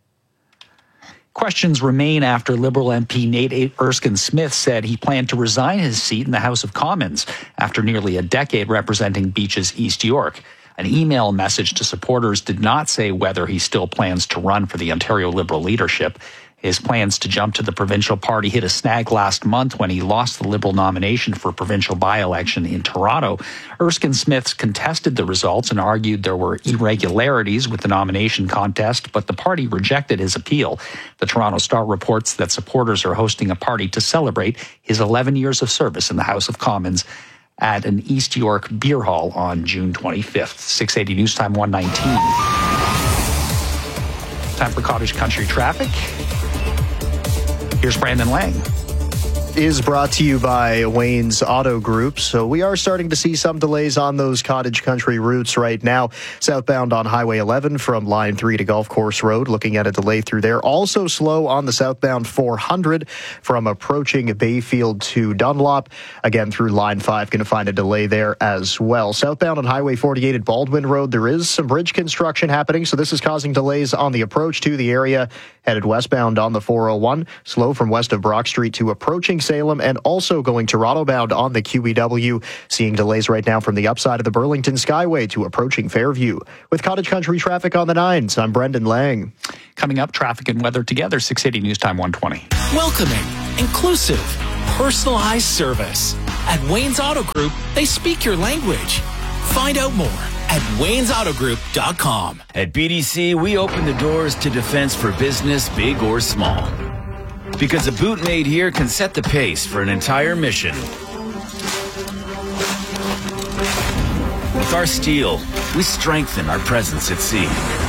Speaker 3: Questions remain after Liberal M P Nate Erskine-Smith said he planned to resign his seat in the House of Commons after nearly a decade representing Beach's East York. An email message to supporters did not say whether he still plans to run for the Ontario Liberal leadership. His plans to jump to the provincial party hit a snag last month when he lost the Liberal nomination for a provincial by-election in Toronto. Erskine-Smith contested the results and argued there were irregularities with the nomination contest, but the party rejected his appeal. The Toronto Star reports that supporters are hosting a party to celebrate his eleven years of service in the House of Commons at an East York beer hall on June twenty-fifth. six eighty News Time, one nineteen. Time for Cottage Country traffic. Here's Brandon Lang.
Speaker 16: is brought to you by Wayne's Auto Group. So we are starting to see some delays on those cottage country routes right now. Southbound on Highway eleven from Line three to Golf Course Road, looking at a delay through there. Also slow on the southbound four hundred from approaching Bayfield to Dunlop. Again, through Line five, going to find a delay there as well. Southbound on Highway forty-eight at Baldwin Road, there is some bridge construction happening, so this is causing delays on the approach to the area. Headed westbound on the four oh one, slow from west of Brock Street to approaching Salem, and also going Toronto bound on the Q E W. Seeing delays right now from the upside of the Burlington Skyway to approaching Fairview. With Cottage Country traffic on the nines, I'm Brendan Lang.
Speaker 3: Coming up, traffic and weather together, six eighty News Time one twenty.
Speaker 4: Welcoming, inclusive, personalized service. At Wayne's Auto Group, they speak your language. Find out more at waynes auto group dot com.
Speaker 5: At B D C, we open the doors to defense for business, big or small. Because a boot made here can set the pace for an entire mission. With our steel, we strengthen our presence at sea.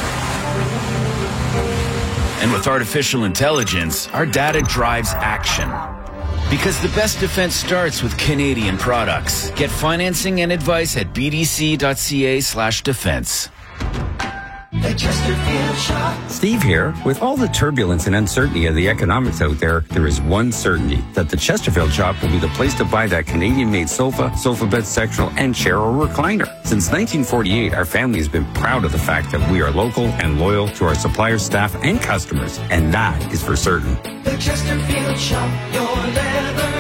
Speaker 5: And with artificial intelligence, our data drives action. Because the best defense starts with Canadian products. Get financing and advice at b d c dot c a slash defense.
Speaker 7: The Chesterfield Shop. Steve here. With all the turbulence and uncertainty of the economics out there, there is one certainty, that the Chesterfield Shop will be the place to buy that Canadian-made sofa, sofa bed sectional, and chair or recliner. Since nineteen forty-eight, our family has been proud of the fact that we are local and loyal to our suppliers, staff, and customers, and that is for certain.
Speaker 8: The Chesterfield Shop, your leather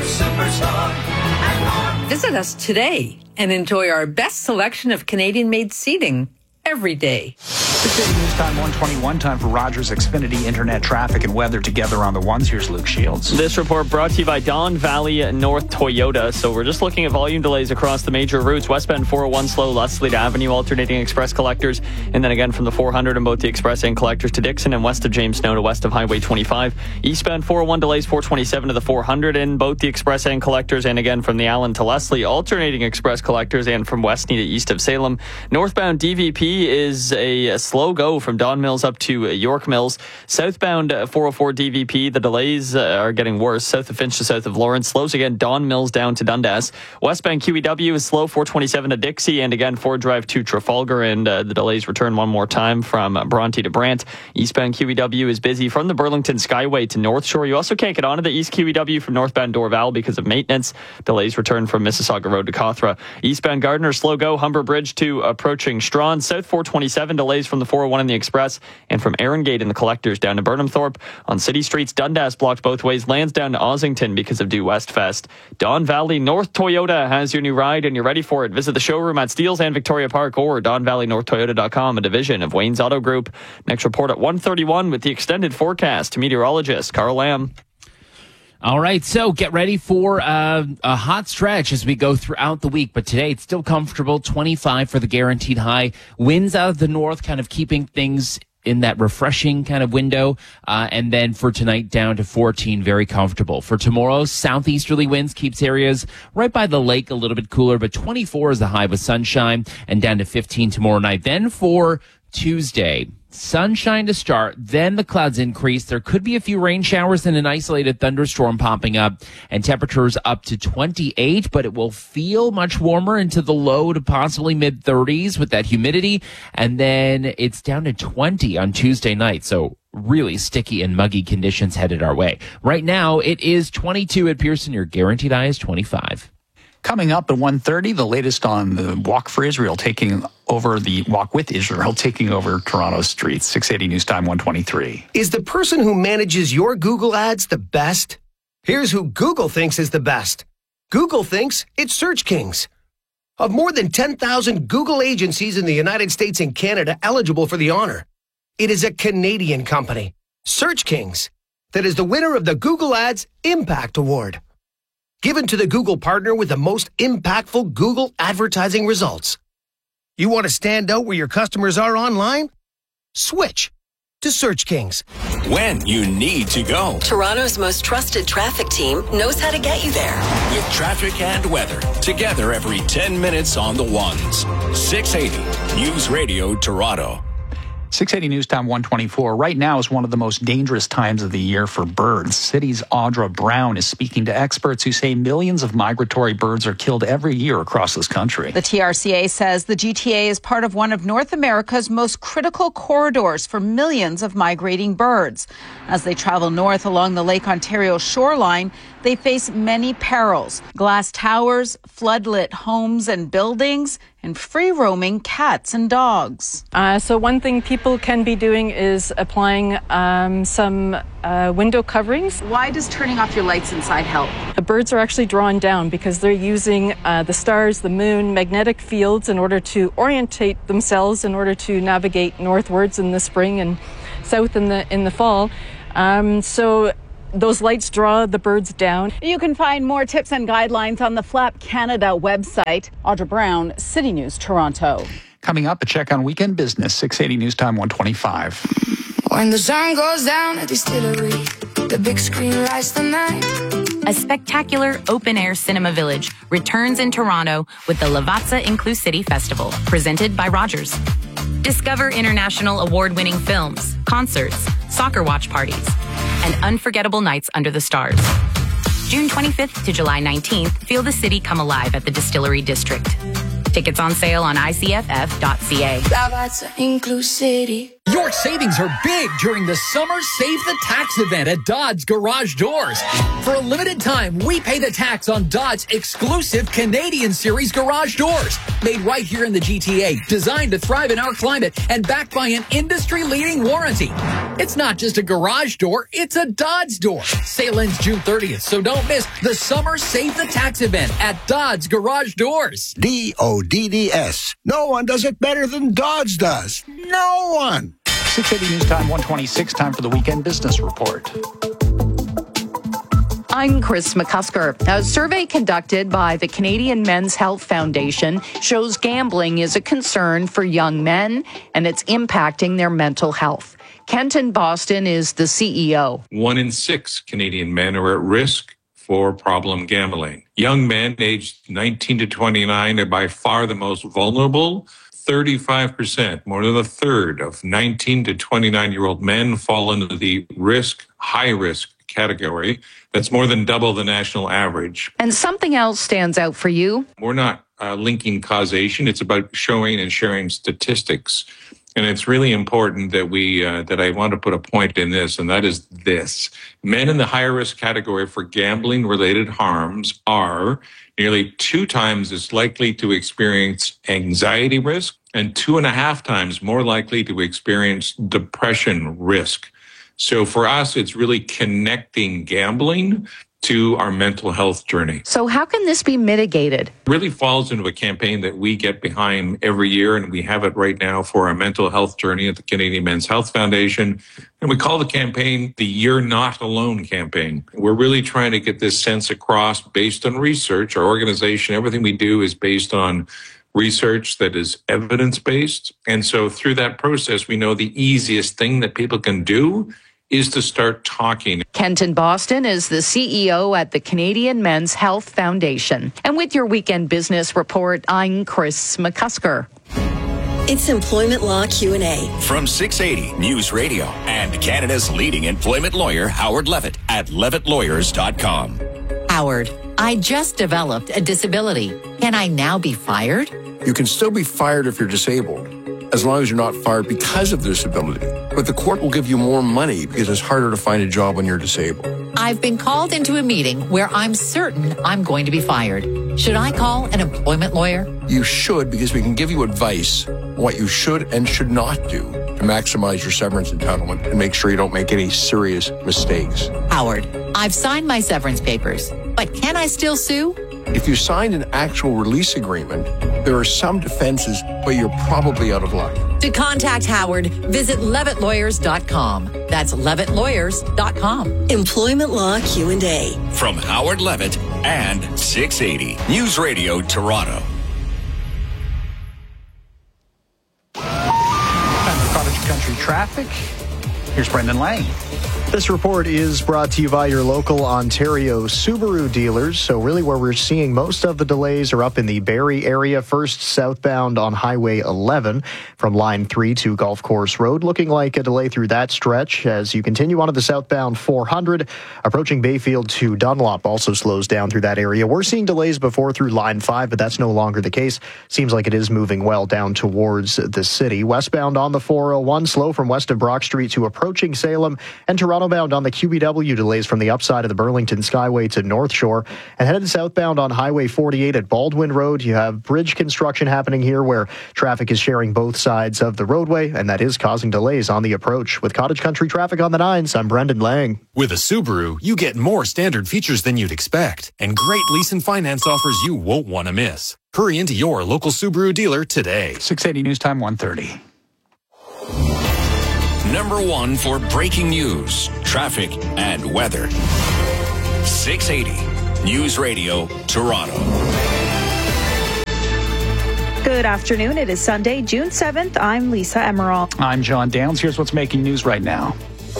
Speaker 8: superstar.
Speaker 11: Visit us today and enjoy our best selection of Canadian-made seating every day.
Speaker 3: six eighty News Time one twenty-one, time for Rogers Xfinity Internet traffic and weather together on the ones. Here's Luke Shields.
Speaker 9: This report brought to you by Don Valley North Toyota. So we're just looking at volume delays across the major routes. Westbound four oh one slow, Leslie Avenue, alternating express collectors. And then again from the four hundred and both the express and collectors to Dixon and west of James Snow to west of Highway twenty-five. Eastbound four oh one delays four twenty-seven to the four hundred in both the express and collectors. And again from the Allen to Leslie, alternating express collectors and from Westney to east of Salem. Northbound D V P is a, a slow go from Don Mills up to York Mills. Southbound four oh four D V P, the delays uh, are getting worse. South of Finch to south of Lawrence. Slows again, Don Mills down to Dundas. Westbound Q E W is slow, four twenty-seven to Dixie. And again, Ford Drive to Trafalgar. And uh, the delays return one more time from Bronte to Brant. Eastbound Q E W is busy from the Burlington Skyway to North Shore. You also can't get onto the East Q E W from northbound Dorval because of maintenance. Delays return from Mississauga Road to Cawthra. Eastbound Gardiner, slow go, Humber Bridge to approaching Strawn. South four twenty-seven, delays from the four oh one in the Express. And from Arrogate in the collectors down to Burnham Thorpe. On city streets, Dundas blocked both ways. Lansdowne to Ossington because of Due West Fest. Don Valley North Toyota has your new ride and you're ready for it. Visit the showroom at Steeles and Victoria Park or don valley north toyota dot com, a division of Wayne's Auto Group. Next report at one thirty-one with the extended forecast. Meteorologist Carl Lamb.
Speaker 10: All right, so get ready for uh, a hot stretch as we go throughout the week. But today it's still comfortable, twenty-five for the guaranteed high. Winds out of the north kind of keeping things in that refreshing kind of window. Uh, and then for tonight, down to fourteen, very comfortable. For tomorrow, southeasterly winds keeps areas right by the lake a little bit cooler, but twenty-four is the high with sunshine, and down to fifteen tomorrow night. Then for Tuesday, sunshine to start, then the clouds increase. There could be a few rain showers and an isolated thunderstorm popping up, and temperatures up to twenty-eight, but it will feel much warmer into the low to possibly mid thirties with that humidity, and then it's down to twenty on Tuesday night. So really sticky and muggy conditions headed our way. Right now, it is twenty-two at Pearson. Your guaranteed high is twenty-five.
Speaker 3: Coming up at one thirty, the latest on the Walk for Israel taking over the Walk with Israel, taking over Toronto's streets. six eighty News Time one twenty-three.
Speaker 26: Is the person who manages your Google ads the best? Here's who Google thinks is the best. Google thinks it's Search Kings. Of more than ten thousand Google agencies in the United States and Canada eligible for the honor, it is a Canadian company, Search Kings, that is the winner of the Google Ads Impact Award, given to the Google partner with the most impactful Google advertising results. You want to stand out where your customers are online? Switch to Search Kings.
Speaker 17: When you need to go.
Speaker 27: Toronto's most trusted traffic team knows how to get you there.
Speaker 17: With traffic and weather, together every ten minutes on the ones. six eighty News Radio Toronto.
Speaker 3: six eighty News Time one twenty-four. Right now is one of the most dangerous times of the year for birds. City's Audra Brown is speaking to experts who say millions of migratory birds are killed every year across this country.
Speaker 1: The T R C A says the G T A is part of one of North America's most critical corridors for millions of migrating birds. As they travel north along the Lake Ontario shoreline, they face many perils: glass towers, floodlit homes and buildings, and free-roaming cats and dogs.
Speaker 2: Uh, so one thing people can be doing is applying um, some uh, window coverings.
Speaker 1: Why does turning off your lights inside help?
Speaker 2: The birds are actually drawn down because they're using uh, the stars, the moon, magnetic fields in order to orientate themselves, in order to navigate northwards in the spring and south in the in the fall. Um, so those lights draw the birds down.
Speaker 1: You can find more tips and guidelines on the Flap Canada website. Audra Brown, City News, Toronto.
Speaker 3: Coming up, a check on weekend business, six eighty News Time one twenty-five.
Speaker 12: When the sun goes down at Distillery, the big screen lights the night.
Speaker 13: A spectacular open-air cinema village returns in Toronto with the Lavazza Inclusivity Festival, presented by Rogers. Discover international award-winning films, concerts, soccer watch parties, and unforgettable nights under the stars. June twenty-fifth to July nineteenth, feel the city come alive at the Distillery District. Tickets on sale on I C F F dot C A.
Speaker 12: Lavazza Inclusivity.
Speaker 14: Your savings are big during the Summer Save the Tax event at Dodds Garage Doors. For a limited time, we pay the tax on Dodds' exclusive Canadian Series garage doors. Made right here in the G T A, designed to thrive in our climate, and backed by an industry-leading warranty. It's not just a garage door, it's a Dodds door. Sale ends June thirtieth, so don't miss the Summer Save the Tax event at Dodds Garage Doors.
Speaker 15: D O D D S. No one does it better than Dodds does. No one.
Speaker 3: six eighty News Time one twenty-six, time for the Weekend Business Report.
Speaker 1: I'm Chris McCusker. A survey conducted by the Canadian Men's Health Foundation shows gambling is a concern for young men and it's impacting their mental health. Kenton Boston is the C E O.
Speaker 18: One in six Canadian men are at risk for problem gambling. Young men aged nineteen to twenty-nine are by far the most vulnerable. thirty-five percent, more than a third of nineteen to twenty-nine-year-old men fall into the risk, high-risk category. That's more than double the national average.
Speaker 1: And something else stands out for you.
Speaker 18: We're not uh, linking causation. It's about showing and sharing statistics. And it's really important that we, uh, that I want to put a point in this, and that is this. Men in the higher risk category for gambling-related harms are nearly two times as likely to experience anxiety risk and two and a half times more likely to experience depression risk. So for us, it's really connecting gambling to our mental health journey.
Speaker 1: So how can this be mitigated?
Speaker 18: It really falls into a campaign that we get behind every year, and we have it right now for our mental health journey at the Canadian Men's Health Foundation. And we call the campaign the You're Not Alone campaign. We're really trying to get this sense across based on research. Our organization, everything we do is based on research that is evidence-based. And so through that process, we know the easiest thing that people can do is to start talking.
Speaker 1: Kenton Boston is the C E O at the Canadian Men's Health Foundation. And with your Weekend Business Report, I'm Chris McCusker.
Speaker 27: It's Employment Law Q and A.
Speaker 28: From six eighty News Radio and Canada's leading employment lawyer, Howard Levitt, at levitt lawyers dot com.
Speaker 29: Howard, I just developed a disability. Can I now be fired?
Speaker 30: You can still be fired if you're disabled, as long as you're not fired because of disability. But the court will give you more money because it's harder to find a job when you're disabled.
Speaker 29: I've been called into a meeting where I'm certain I'm going to be fired. Should I call an employment lawyer?
Speaker 30: You should, because we can give you advice on what you should and should not do to maximize your severance entitlement and make sure you don't make any serious mistakes.
Speaker 29: Howard, I've signed my severance papers, but can I still sue?
Speaker 30: If you signed an actual release agreement, there are some defenses, but you're probably out of luck.
Speaker 29: To contact Howard, visit levitt lawyers dot com. That's levitt lawyers dot com.
Speaker 27: Employment Law Q and A.
Speaker 28: From Howard Levitt and six eighty News Radio Toronto.
Speaker 3: Time for Cottage Country traffic. Here's Brendan Lang.
Speaker 4: This report is brought to you by your local Ontario Subaru dealers. So really where we're seeing most of the delays are up in the Barrie area, first southbound on Highway eleven from Line three to Golf Course Road. Looking like a delay through that stretch as you continue onto the southbound four hundred. Approaching Bayfield to Dunlop also slows down through that area. We're seeing delays before through Line five, but that's no longer the case. Seems like it is moving well down towards the city. Westbound on the four oh one, slow from west of Brock Street to approaching Salem, and Toronto bound on the Q B W, delays from the upside of the Burlington Skyway to North Shore. And headed southbound on Highway forty-eight at Baldwin Road, you have bridge construction happening here where traffic is sharing both sides of the roadway, and that is causing delays on the approach. With Cottage Country Traffic on the nines, I'm Brendan Lang.
Speaker 6: With a Subaru, you get more standard features than you'd expect, and great lease and finance offers you won't want to miss. Hurry into your local Subaru dealer today.
Speaker 3: six eighty News Time, one thirty.
Speaker 28: Number one for breaking news, traffic, and weather. six eighty News Radio, Toronto.
Speaker 16: Good afternoon. It is Sunday, June seventh. I'm Lisa Emerald.
Speaker 3: I'm John Downs. Here's what's making news right now.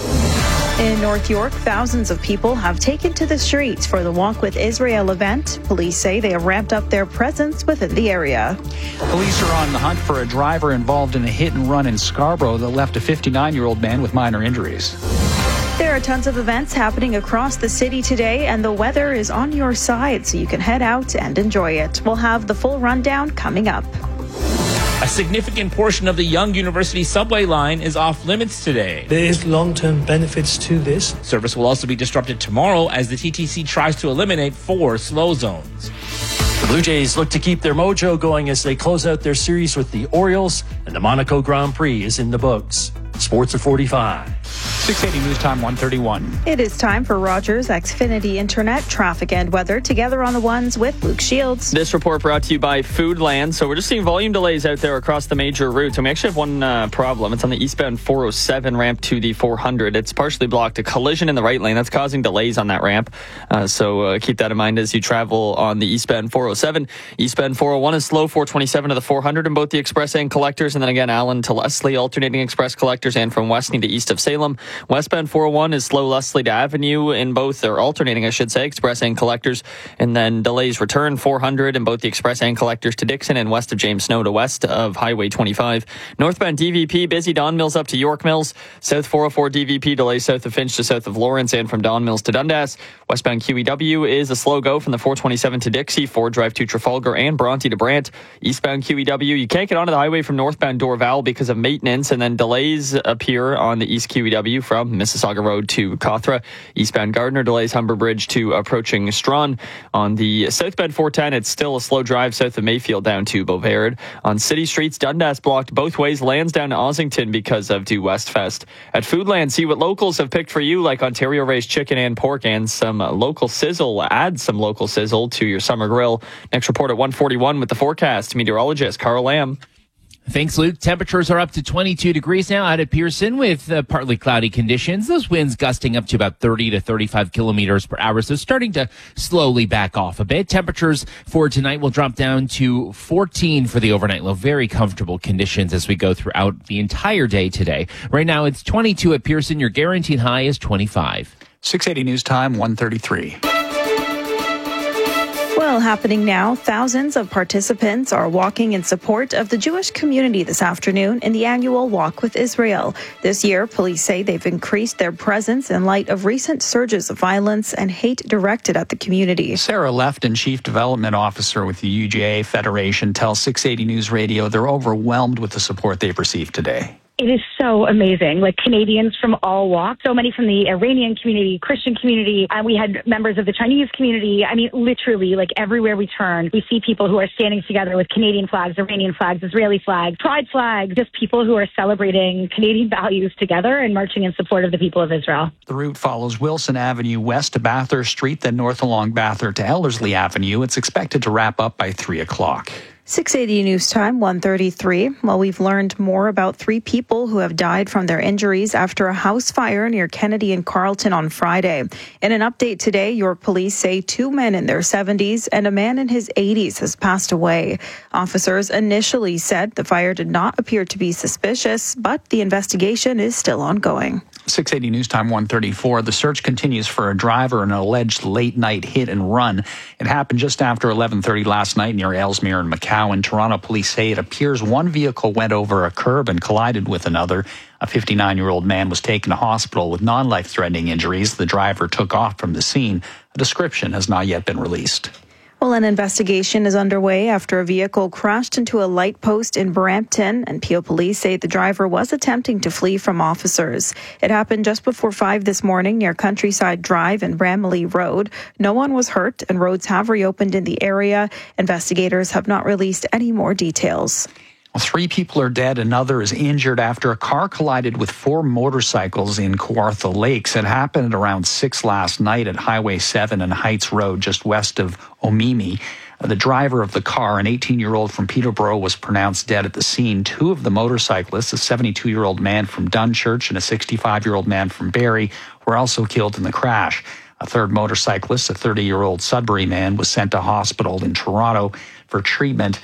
Speaker 16: In North York, thousands of people have taken to the streets for the Walk with Israel event. Police say they have ramped up their presence within the area.
Speaker 3: Police are on the hunt for a driver involved in a hit and run in Scarborough that left a fifty-nine-year-old man with minor injuries.
Speaker 16: There are tons of events happening across the city today, and the weather is on your side, so you can head out and enjoy it. We'll have the full rundown coming up.
Speaker 19: A significant portion of the Yonge University subway line is off limits today.
Speaker 20: There is long-term benefits to this.
Speaker 19: Service will also be disrupted tomorrow as the T T C tries to eliminate four slow zones.
Speaker 20: The Blue Jays look to keep their mojo going as they close out their series with the Orioles, and the Monaco Grand Prix is in the books. Sports at forty-five.
Speaker 3: six eighty News Time, one thirty-one.
Speaker 16: It is time for Rogers Xfinity Internet traffic and weather together on the ones with Luke Shields.
Speaker 9: This report brought to you by Foodland. So we're just seeing volume delays out there across the major routes. And we actually have one uh, problem. It's on the eastbound four oh seven ramp to the four hundred. It's partially blocked. A collision in the right lane that's causing delays on that ramp. Uh, so uh, keep that in mind as you travel on the eastbound four oh seven. Eastbound four oh one is slow, four twenty-seven to the four hundred in both the express and collectors. And then again, Allen to Leslie, alternating express collectors, and from Westney to east of Salem. Westbound four oh one is slow Leslie to Avenue in both, or alternating I should say, express and collectors. And then delays return four hundred in both the express and collectors to Dixon and west of James Snow to west of Highway twenty-five. Northbound D V P, busy Don Mills up to York Mills. South four oh four D V P delays south of Finch to south of Lawrence and from Don Mills to Dundas. Westbound Q E W is a slow go from the four twenty-seven to Dixie, Ford Drive to Trafalgar and Bronte to Brant. Eastbound Q E W, you can't get onto the highway from northbound Dorval because of maintenance, and then delays appear on the East Q E W from Mississauga Road to Cawthra. Eastbound Gardner delays Humber Bridge to approaching Strawn. On the southbound four ten, it's still a slow drive south of Mayfield down to Beauvais. On city streets, Dundas blocked both ways, Lansdowne to Ossington because of Due West Fest. At Foodland, see what locals have picked for you, like Ontario raised chicken and pork and some local sizzle. Add some local sizzle to your summer grill. Next report at one forty-one with the forecast. Meteorologist Carl Lamb.
Speaker 10: Thanks, Luke. Temperatures are up to twenty-two degrees now out at Pearson with uh, partly cloudy conditions. Those winds gusting up to about thirty to thirty-five kilometers per hour. So starting to slowly back off a bit. Temperatures for tonight will drop down to fourteen for the overnight low. Very comfortable conditions as we go throughout the entire day today. Right now it's twenty-two at Pearson. Your guaranteed high is twenty-five.
Speaker 3: six eighty News Time, one thirty-three.
Speaker 16: Well, happening now, thousands of participants are walking in support of the Jewish community this afternoon in the annual Walk with Israel. This year, police say they've increased their presence in light of recent surges of violence and hate directed at the community.
Speaker 3: Sarah Lefton, Chief Development Officer with the U J A Federation, tells six eighty News Radio they're overwhelmed with the support they've received today.
Speaker 21: It is so amazing. Like Canadians from all walks, so many from the Iranian community, Christian community, and we had members of the Chinese community. I mean, literally, like everywhere we turn, we see people who are standing together with Canadian flags, Iranian flags, Israeli flags, pride flags, just people who are celebrating Canadian values together and marching in support of the people of Israel.
Speaker 3: The route follows Wilson Avenue west to Bathurst Street, then north along Bathurst to Ellerslie Avenue. It's expected to wrap up by three o'clock.
Speaker 16: six eighty News Time, one thirty-three. Well, we've learned more about three people who have died from their injuries after a house fire near Kennedy and Carlton on Friday. In an update today, York police say two men in their seventies and a man in his eighties has passed away. Officers initially said the fire did not appear to be suspicious, but the investigation is still ongoing.
Speaker 3: six eighty News Time, one thirty-four. The search continues for a driver in an alleged late-night hit and run. It happened just after eleven thirty last night near Ellesmere and McCowan. Toronto police say it appears one vehicle went over a curb and collided with another. A fifty-nine-year-old man was taken to hospital with non-life-threatening injuries. The driver took off from the scene. A description has not yet been released.
Speaker 16: Well, an investigation is underway after a vehicle crashed into a light post in Brampton, and Peel police say the driver was attempting to flee from officers. It happened just before five this morning near Countryside Drive and Bramley Road. No one was hurt, and roads have reopened in the area. Investigators have not released any more details.
Speaker 3: Well, three people are dead. Another is injured after a car collided with four motorcycles in Kawartha Lakes. It happened at around six last night at Highway seven and Heights Road, just west of Omimi. The driver of the car, an eighteen-year-old from Peterborough, was pronounced dead at the scene. Two of the motorcyclists, a seventy-two-year-old man from Dunchurch and a sixty-five-year-old man from Barrie, were also killed in the crash. A third motorcyclist, a thirty-year-old Sudbury man, was sent to hospital in Toronto for treatment.